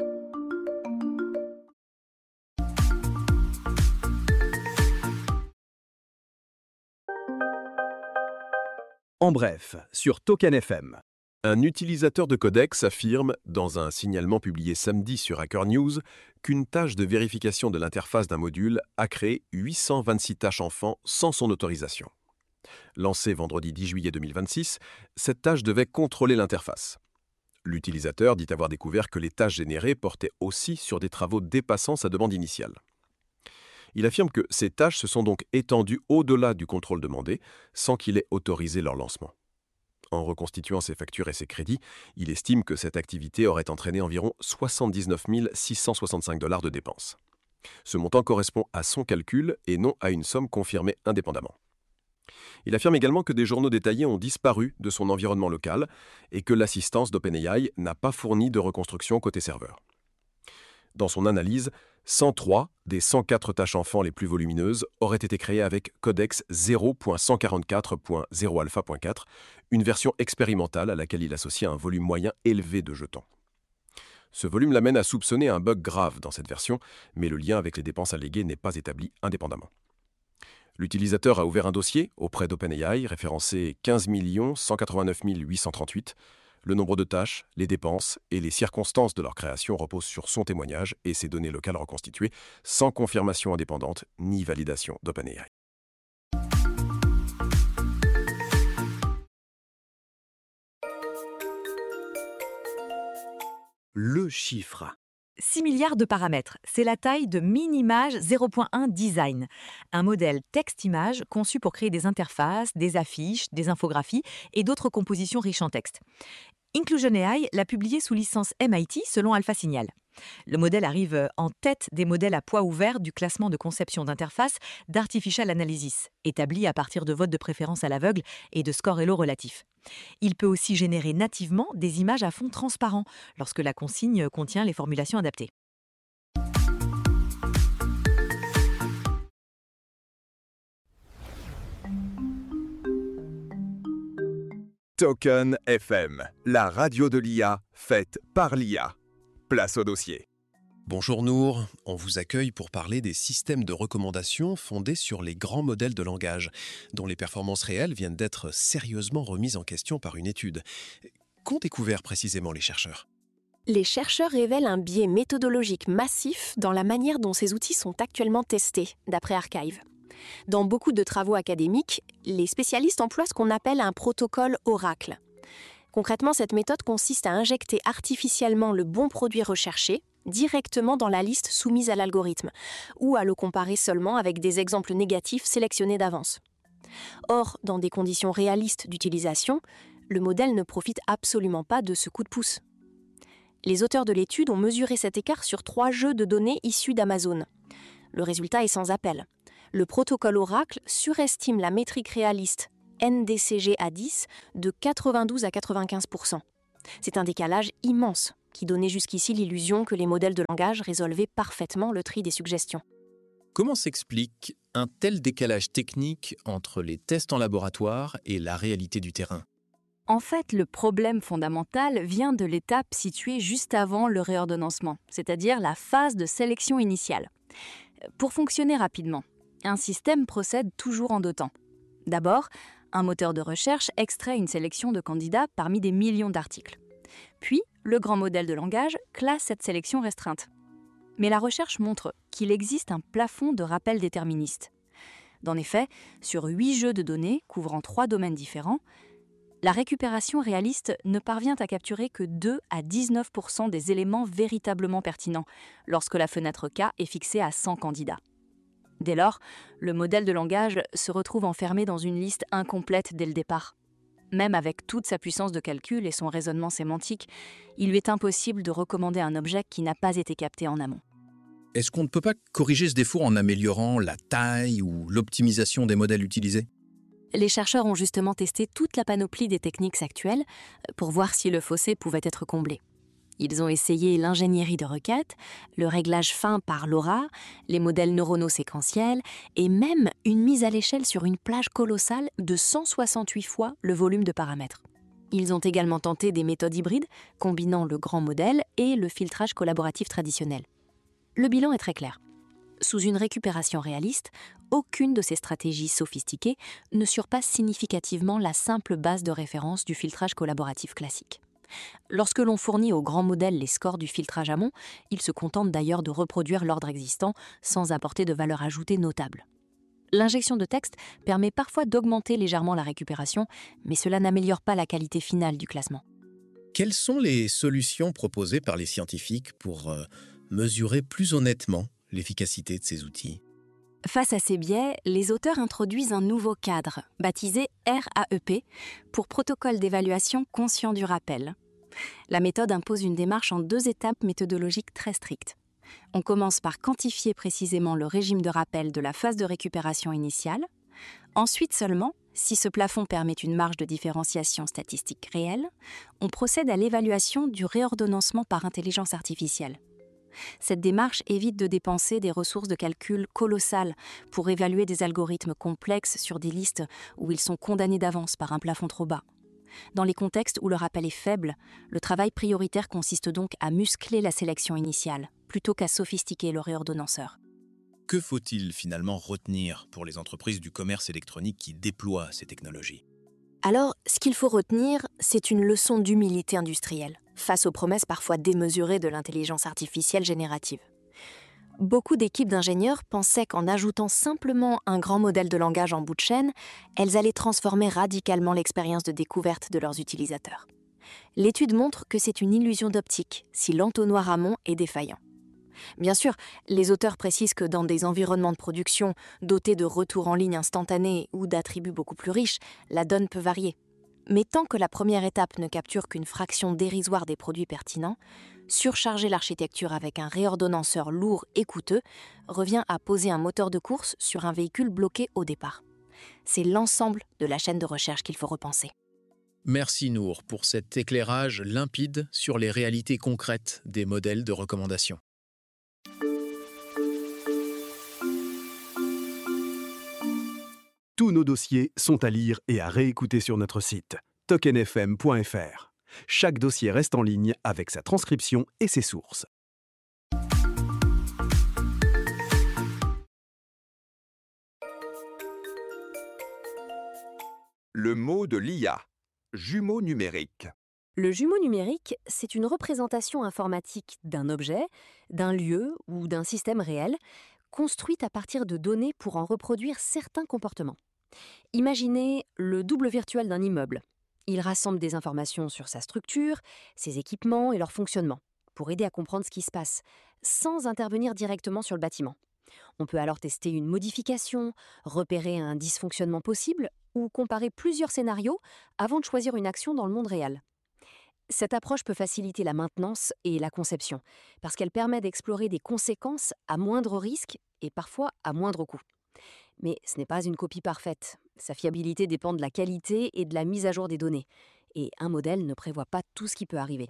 En bref, sur Token F M. Un utilisateur de Codex affirme, dans un signalement publié samedi sur Hacker News, qu'une tâche de vérification de l'interface d'un module a créé huit cent vingt-six tâches enfants sans son autorisation. Lancée vendredi dix juillet deux mille vingt-six, cette tâche devait contrôler l'interface. L'utilisateur dit avoir découvert que les tâches générées portaient aussi sur des travaux dépassant sa demande initiale. Il affirme que ces tâches se sont donc étendues au-delà du contrôle demandé, sans qu'il ait autorisé leur lancement. En reconstituant ses factures et ses crédits, il estime que cette activité aurait entraîné environ soixante-dix-neuf mille six cent soixante-cinq dollars de dépenses. Ce montant correspond à son calcul et non à une somme confirmée indépendamment. Il affirme également que des journaux détaillés ont disparu de son environnement local et que l'assistance d'OpenAI n'a pas fourni de reconstruction côté serveur. Dans son analyse, cent trois des cent quatre tâches enfants les plus volumineuses auraient été créées avec Codex zéro point cent quarante-quatre point zéro alpha point quatre, une version expérimentale à laquelle il associe un volume moyen élevé de jetons. Ce volume l'amène à soupçonner un bug grave dans cette version, mais le lien avec les dépenses alléguées n'est pas établi indépendamment. L'utilisateur a ouvert un dossier auprès d'OpenAI référencé quinze millions cent quatre-vingt-neuf mille huit cent trente-huit. Le nombre de tâches, les dépenses et les circonstances de leur création reposent sur son témoignage et ses données locales reconstituées sans confirmation indépendante ni validation d'OpenAI. Le chiffre. six milliards de paramètres, c'est la taille de Minimage zéro point un Design, un modèle texte-image conçu pour créer des interfaces, des affiches, des infographies et d'autres compositions riches en texte. Inclusion A I l'a publié sous licence M I T selon Alpha Signal. Le modèle arrive en tête des modèles à poids ouvert du classement de conception d'interface d'Artificial Analysis, établi à partir de votes de préférence à l'aveugle et de scores Elo relatifs. Il peut aussi générer nativement des images à fond transparent lorsque la consigne contient les formulations adaptées. Token F M, la radio de l'I A faite par l'I A. Place au dossier. Bonjour Nour, on vous accueille pour parler des systèmes de recommandation fondés sur les grands modèles de langage, dont les performances réelles viennent d'être sérieusement remises en question par une étude. Qu'ont découvert précisément les chercheurs ? Les chercheurs révèlent un biais méthodologique massif dans la manière dont ces outils sont actuellement testés, d'après Archive. Dans beaucoup de travaux académiques, les spécialistes emploient ce qu'on appelle un protocole oracle. Concrètement, cette méthode consiste à injecter artificiellement le bon produit recherché directement dans la liste soumise à l'algorithme, ou à le comparer seulement avec des exemples négatifs sélectionnés d'avance. Or, dans des conditions réalistes d'utilisation, le modèle ne profite absolument pas de ce coup de pouce. Les auteurs de l'étude ont mesuré cet écart sur trois jeux de données issus d'Amazon. Le résultat est sans appel. Le protocole Oracle surestime la métrique réaliste N D C G A dix de quatre-vingt-douze à quatre-vingt-quinze pour cent. C'est un décalage immense qui donnait jusqu'ici l'illusion que les modèles de langage résolvaient parfaitement le tri des suggestions. Comment s'explique un tel décalage technique entre les tests en laboratoire et la réalité du terrain ? En fait, le problème fondamental vient de l'étape située juste avant le réordonnancement, c'est-à-dire la phase de sélection initiale. Pour fonctionner rapidement, un système procède toujours en deux temps. D'abord, un moteur de recherche extrait une sélection de candidats parmi des millions d'articles. Puis, le grand modèle de langage classe cette sélection restreinte. Mais la recherche montre qu'il existe un plafond de rappel déterministe. Dans les faits, sur huit jeux de données couvrant trois domaines différents, la récupération réaliste ne parvient à capturer que deux à dix-neuf pour cent des éléments véritablement pertinents lorsque la fenêtre K est fixée à cent candidats. Dès lors, le modèle de langage se retrouve enfermé dans une liste incomplète dès le départ. Même avec toute sa puissance de calcul et son raisonnement sémantique, il lui est impossible de recommander un objet qui n'a pas été capté en amont. Est-ce qu'on ne peut pas corriger ce défaut en améliorant la taille ou l'optimisation des modèles utilisés ? Les chercheurs ont justement testé toute la panoplie des techniques actuelles pour voir si le fossé pouvait être comblé. Ils ont essayé l'ingénierie de requête, le réglage fin par LoRa, les modèles neuronaux séquentiels et même une mise à l'échelle sur une plage colossale de cent soixante-huit fois le volume de paramètres. Ils ont également tenté des méthodes hybrides combinant le grand modèle et le filtrage collaboratif traditionnel. Le bilan est très clair. Sous une récupération réaliste, aucune de ces stratégies sophistiquées ne surpasse significativement la simple base de référence du filtrage collaboratif classique. Lorsque l'on fournit au grand modèle les scores du filtrage amont, il se contente d'ailleurs de reproduire l'ordre existant sans apporter de valeur ajoutée notable. L'injection de texte permet parfois d'augmenter légèrement la récupération, mais cela n'améliore pas la qualité finale du classement. Quelles sont les solutions proposées par les scientifiques pour euh, mesurer plus honnêtement l'efficacité de ces outils ? Face à ces biais, les auteurs introduisent un nouveau cadre, baptisé R A E P, pour protocole d'évaluation conscient du rappel. La méthode impose une démarche en deux étapes méthodologiques très strictes. On commence par quantifier précisément le régime de rappel de la phase de récupération initiale. Ensuite seulement, si ce plafond permet une marge de différenciation statistique réelle, on procède à l'évaluation du réordonnancement par intelligence artificielle. Cette démarche évite de dépenser des ressources de calcul colossales pour évaluer des algorithmes complexes sur des listes où ils sont condamnés d'avance par un plafond trop bas. Dans les contextes où le rappel est faible, le travail prioritaire consiste donc à muscler la sélection initiale, plutôt qu'à sophistiquer le réordonnanceur. Que faut-il finalement retenir pour les entreprises du commerce électronique qui déploient ces technologies ? Alors, ce qu'il faut retenir, c'est une leçon d'humilité industrielle, face aux promesses parfois démesurées de l'intelligence artificielle générative. Beaucoup d'équipes d'ingénieurs pensaient qu'en ajoutant simplement un grand modèle de langage en bout de chaîne, elles allaient transformer radicalement l'expérience de découverte de leurs utilisateurs. L'étude montre que c'est une illusion d'optique si l'entonnoir amont est défaillant. Bien sûr, les auteurs précisent que dans des environnements de production dotés de retours en ligne instantanés ou d'attributs beaucoup plus riches, la donne peut varier. Mais tant que la première étape ne capture qu'une fraction dérisoire des produits pertinents, surcharger l'architecture avec un réordonnanceur lourd et coûteux revient à poser un moteur de course sur un véhicule bloqué au départ. C'est l'ensemble de la chaîne de recherche qu'il faut repenser. Merci Nour pour cet éclairage limpide sur les réalités concrètes des modèles de recommandation. Tous nos dossiers sont à lire et à réécouter sur notre site token f m point f r. Chaque dossier reste en ligne avec sa transcription et ses sources. Le mot de l'I A, jumeau numérique. Le jumeau numérique, c'est une représentation informatique d'un objet, d'un lieu ou d'un système réel, construite à partir de données pour en reproduire certains comportements. Imaginez le double virtuel d'un immeuble. Il rassemble des informations sur sa structure, ses équipements et leur fonctionnement, pour aider à comprendre ce qui se passe, sans intervenir directement sur le bâtiment. On peut alors tester une modification, repérer un dysfonctionnement possible ou comparer plusieurs scénarios avant de choisir une action dans le monde réel. Cette approche peut faciliter la maintenance et la conception, parce qu'elle permet d'explorer des conséquences à moindre risque et parfois à moindre coût. Mais ce n'est pas une copie parfaite. Sa fiabilité dépend de la qualité et de la mise à jour des données. Et un modèle ne prévoit pas tout ce qui peut arriver.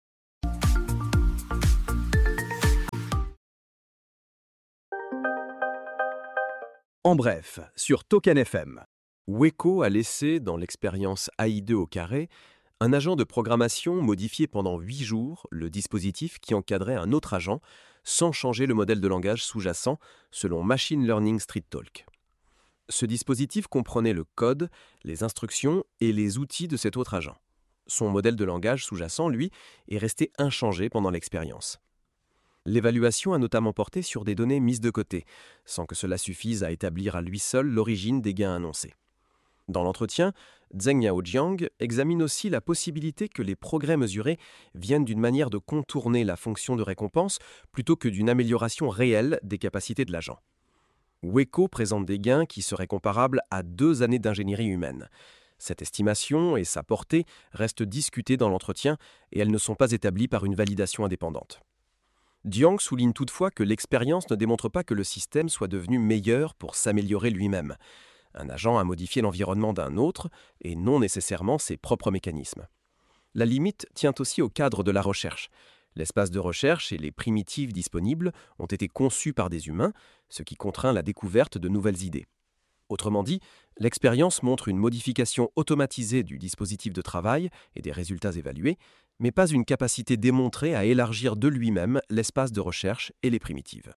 En bref, sur Token F M. Weko a laissé, dans l'expérience A I deux au carré, un agent de programmation modifier pendant huit jours le dispositif qui encadrait un autre agent, sans changer le modèle de langage sous-jacent, selon Machine Learning Street Talk. Ce dispositif comprenait le code, les instructions et les outils de cet autre agent. Son modèle de langage sous-jacent, lui, est resté inchangé pendant l'expérience. L'évaluation a notamment porté sur des données mises de côté, sans que cela suffise à établir à lui seul l'origine des gains annoncés. Dans l'entretien, Zhengyao Jiang examine aussi la possibilité que les progrès mesurés viennent d'une manière de contourner la fonction de récompense plutôt que d'une amélioration réelle des capacités de l'agent. Weko présente des gains qui seraient comparables à deux années d'ingénierie humaine. Cette estimation et sa portée restent discutées dans l'entretien et elles ne sont pas établies par une validation indépendante. Jiang souligne toutefois que l'expérience ne démontre pas que le système soit devenu meilleur pour s'améliorer lui-même. Un agent a modifié l'environnement d'un autre et non nécessairement ses propres mécanismes. La limite tient aussi au cadre de la recherche. L'espace de recherche et les primitives disponibles ont été conçus par des humains, ce qui contraint la découverte de nouvelles idées. Autrement dit, l'expérience montre une modification automatisée du dispositif de travail et des résultats évalués, mais pas une capacité démontrée à élargir de lui-même l'espace de recherche et les primitives.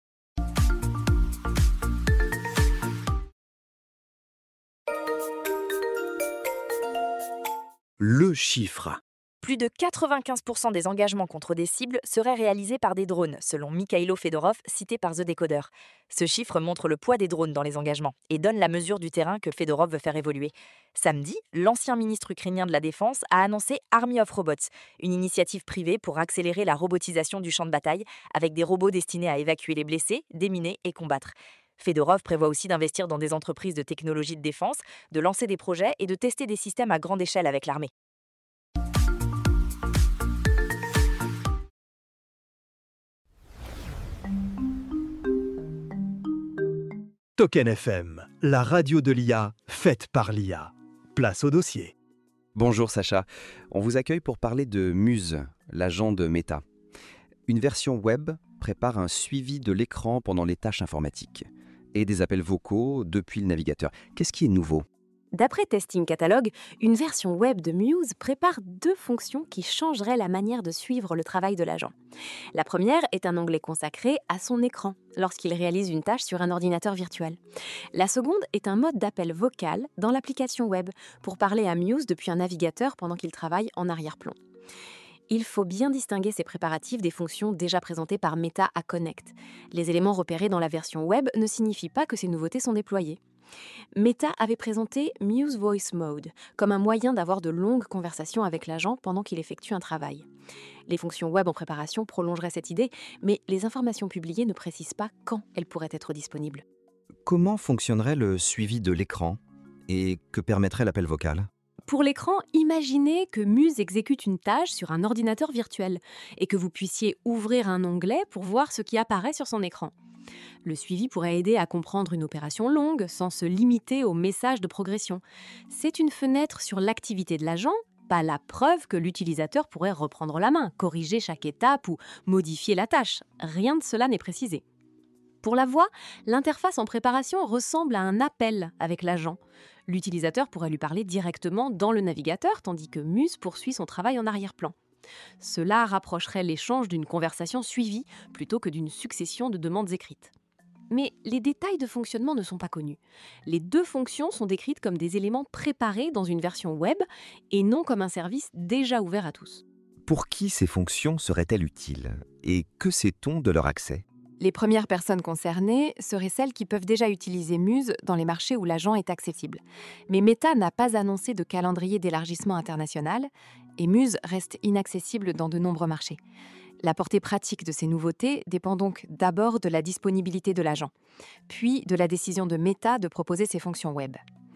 Le chiffre. Plus de quatre-vingt-quinze pour cent des engagements contre des cibles seraient réalisés par des drones, selon Mikhailo Fedorov, cité par The Decoder. Ce chiffre montre le poids des drones dans les engagements et donne la mesure du terrain que Fedorov veut faire évoluer. Samedi, l'ancien ministre ukrainien de la Défense a annoncé Army of Robots, une initiative privée pour accélérer la robotisation du champ de bataille, avec des robots destinés à évacuer les blessés, déminer et combattre. Fedorov prévoit aussi d'investir dans des entreprises de technologie de défense, de lancer des projets et de tester des systèmes à grande échelle avec l'armée. Token F M, la radio de l'I A, faite par l'I A. Place au dossier. Bonjour Sacha, on vous accueille pour parler de Muse, l'agent de Meta. Une version web prépare un suivi de l'écran pendant les tâches informatiques et des appels vocaux depuis le navigateur. Qu'est-ce qui est nouveau ? D'après Testing Catalog, une version web de Muse prépare deux fonctions qui changeraient la manière de suivre le travail de l'agent. La première est un onglet consacré à son écran lorsqu'il réalise une tâche sur un ordinateur virtuel. La seconde est un mode d'appel vocal dans l'application web pour parler à Muse depuis un navigateur pendant qu'il travaille en arrière-plan. Il faut bien distinguer ces préparatifs des fonctions déjà présentées par Meta à Connect. Les éléments repérés dans la version web ne signifient pas que ces nouveautés sont déployées. Meta avait présenté Muse Voice Mode comme un moyen d'avoir de longues conversations avec l'agent pendant qu'il effectue un travail. Les fonctions web en préparation prolongeraient cette idée, mais les informations publiées ne précisent pas quand elles pourraient être disponibles. Comment fonctionnerait le suivi de l'écran et que permettrait l'appel vocal ? Pour l'écran, imaginez que Muse exécute une tâche sur un ordinateur virtuel et que vous puissiez ouvrir un onglet pour voir ce qui apparaît sur son écran. Le suivi pourrait aider à comprendre une opération longue sans se limiter au message de progression. C'est une fenêtre sur l'activité de l'agent, pas la preuve que l'utilisateur pourrait reprendre la main, corriger chaque étape ou modifier la tâche. Rien de cela n'est précisé. Pour la voix, l'interface en préparation ressemble à un appel avec l'agent. L'utilisateur pourrait lui parler directement dans le navigateur, tandis que Muse poursuit son travail en arrière-plan. Cela rapprocherait l'échange d'une conversation suivie plutôt que d'une succession de demandes écrites. Mais les détails de fonctionnement ne sont pas connus. Les deux fonctions sont décrites comme des éléments préparés dans une version web et non comme un service déjà ouvert à tous. Pour qui ces fonctions seraient-elles utiles ? Et que sait-on de leur accès ? Les premières personnes concernées seraient celles qui peuvent déjà utiliser Muse dans les marchés où l'agent est accessible. Mais Meta n'a pas annoncé de calendrier d'élargissement international et Muse reste inaccessible dans de nombreux marchés. La portée pratique de ces nouveautés dépend donc d'abord de la disponibilité de l'agent, puis de la décision de Meta de proposer ses fonctions web.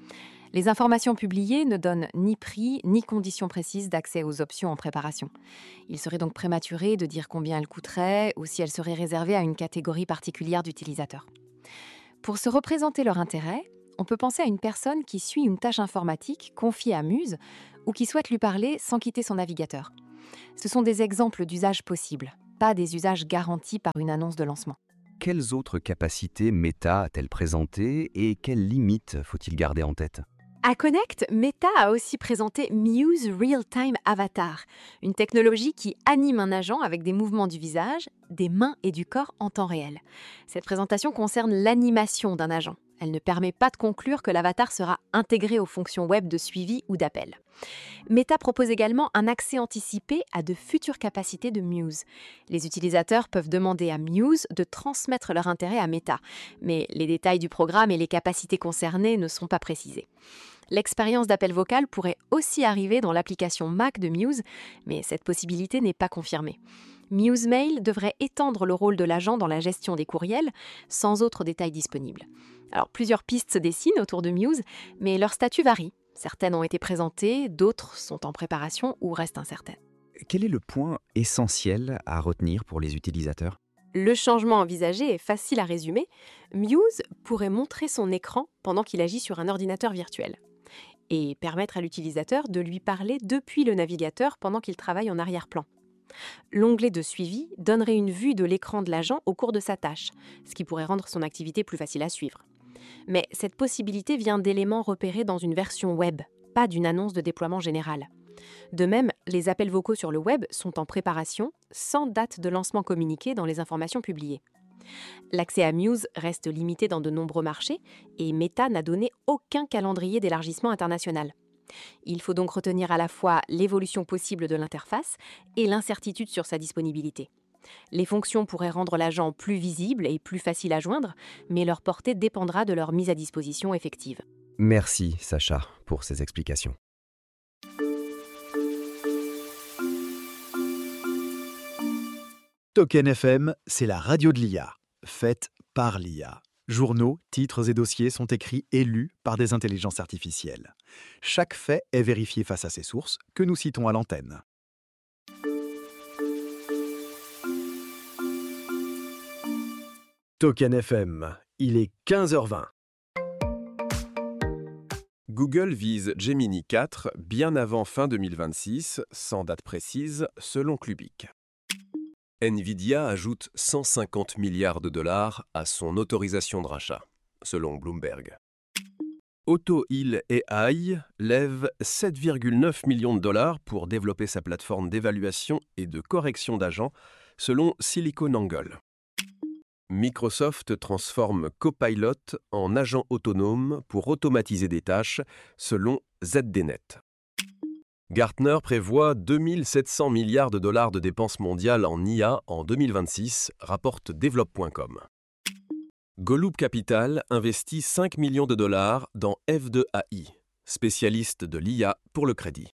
Les informations publiées ne donnent ni prix ni conditions précises d'accès aux options en préparation. Il serait donc prématuré de dire combien elles coûteraient ou si elles seraient réservées à une catégorie particulière d'utilisateurs. Pour se représenter leur intérêt, on peut penser à une personne qui suit une tâche informatique confiée à Muse ou qui souhaite lui parler sans quitter son navigateur. Ce sont des exemples d'usages possibles, pas des usages garantis par une annonce de lancement. Quelles autres capacités Meta a-t-elle présentées et quelles limites faut-il garder en tête ? À Connect, Meta a aussi présenté Muse Real-Time Avatar, une technologie qui anime un agent avec des mouvements du visage, des mains et du corps en temps réel. Cette présentation concerne l'animation d'un agent. Elle ne permet pas de conclure que l'avatar sera intégré aux fonctions web de suivi ou d'appel. Meta propose également un accès anticipé à de futures capacités de Muse. Les utilisateurs peuvent demander à Muse de transmettre leur intérêt à Meta, mais les détails du programme et les capacités concernées ne sont pas précisés. L'expérience d'appel vocal pourrait aussi arriver dans l'application Mac de Muse, mais cette possibilité n'est pas confirmée. Muse Mail devrait étendre le rôle de l'agent dans la gestion des courriels, sans autres détails disponibles. Alors, plusieurs pistes se dessinent autour de Muse, mais leur statut varie. Certaines ont été présentées, d'autres sont en préparation ou restent incertaines. Quel est le point essentiel à retenir pour les utilisateurs ? Le changement envisagé est facile à résumer. Muse pourrait montrer son écran pendant qu'il agit sur un ordinateur virtuel et permettre à l'utilisateur de lui parler depuis le navigateur pendant qu'il travaille en arrière-plan. L'onglet de suivi donnerait une vue de l'écran de l'agent au cours de sa tâche, ce qui pourrait rendre son activité plus facile à suivre. Mais cette possibilité vient d'éléments repérés dans une version web, pas d'une annonce de déploiement général. De même, les appels vocaux sur le web sont en préparation, sans date de lancement communiquée dans les informations publiées. L'accès à Muse reste limité dans de nombreux marchés et Meta n'a donné aucun calendrier d'élargissement international. Il faut donc retenir à la fois l'évolution possible de l'interface et l'incertitude sur sa disponibilité. Les fonctions pourraient rendre l'agent plus visible et plus facile à joindre, mais leur portée dépendra de leur mise à disposition effective. Merci Sacha pour ces explications. Token F M, c'est la radio de l'I A, faite par l'I A. Journaux, titres et dossiers sont écrits et lus par des intelligences artificielles. Chaque fait est vérifié face à ses sources, que nous citons à l'antenne. Token F M, il est quinze heures vingt. Google vise Gemini quatre bien avant fin deux mille vingt-six, sans date précise, selon Clubic. Nvidia ajoute cent cinquante milliards de dollars à son autorisation de rachat, selon Bloomberg. AutoHeal A I lève sept virgule neuf millions de dollars pour développer sa plateforme d'évaluation et de correction d'agents, selon SiliconANGLE. Microsoft transforme Copilot en agent autonome pour automatiser des tâches, selon Z D Net. Gartner prévoit deux mille sept cents milliards de dollars de dépenses mondiales en I A en deux mille vingt-six, rapporte Develop point com. Golub Capital investit cinq millions de dollars dans F deux A I, spécialiste de l'I A pour le crédit.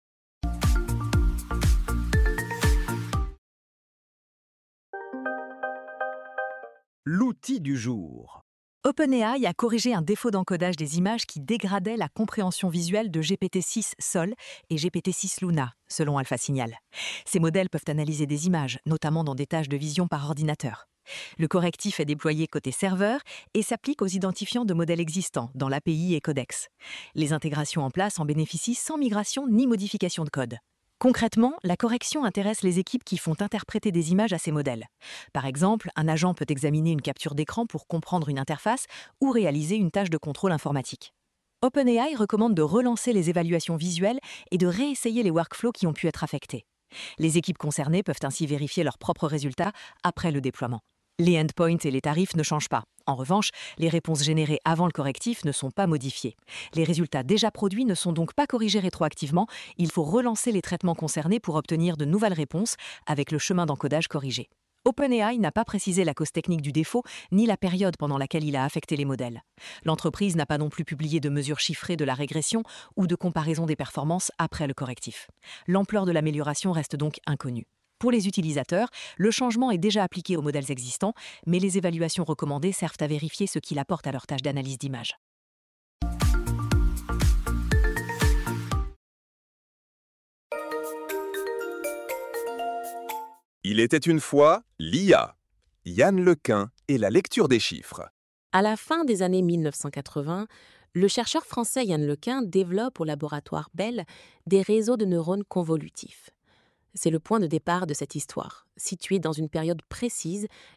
L'outil du jour. OpenAI a corrigé un défaut d'encodage des images qui dégradait la compréhension visuelle de G P T six Sol et G P T six Luna, selon AlphaSignal. Ces modèles peuvent analyser des images, notamment dans des tâches de vision par ordinateur. Le correctif est déployé côté serveur et s'applique aux identifiants de modèles existants dans l'A P I et Codex. Les intégrations en place en bénéficient sans migration ni modification de code. Concrètement, la correction intéresse les équipes qui font interpréter des images à ces modèles. Par exemple, un agent peut examiner une capture d'écran pour comprendre une interface ou réaliser une tâche de contrôle informatique. OpenAI recommande de relancer les évaluations visuelles et de réessayer les workflows qui ont pu être affectés. Les équipes concernées peuvent ainsi vérifier leurs propres résultats après le déploiement. Les endpoints et les tarifs ne changent pas. En revanche, les réponses générées avant le correctif ne sont pas modifiées. Les résultats déjà produits ne sont donc pas corrigés rétroactivement. Il faut relancer les traitements concernés pour obtenir de nouvelles réponses avec le chemin d'encodage corrigé. OpenAI n'a pas précisé la cause technique du défaut ni la période pendant laquelle il a affecté les modèles. L'entreprise n'a pas non plus publié de mesures chiffrées de la régression ou de comparaison des performances après le correctif. L'ampleur de l'amélioration reste donc inconnue. Pour les utilisateurs, le changement est déjà appliqué aux modèles existants, mais les évaluations recommandées servent à vérifier ce qu'il apporte à leur tâche d'analyse d'image. Il était une fois l'I A, Yann Lequin et la lecture des chiffres. À la fin des années mille neuf cent quatre-vingts, le chercheur français Yann Lequin développe au laboratoire Bell des réseaux de neurones convolutifs. C'est le point de départ de cette histoire, située dans une période précise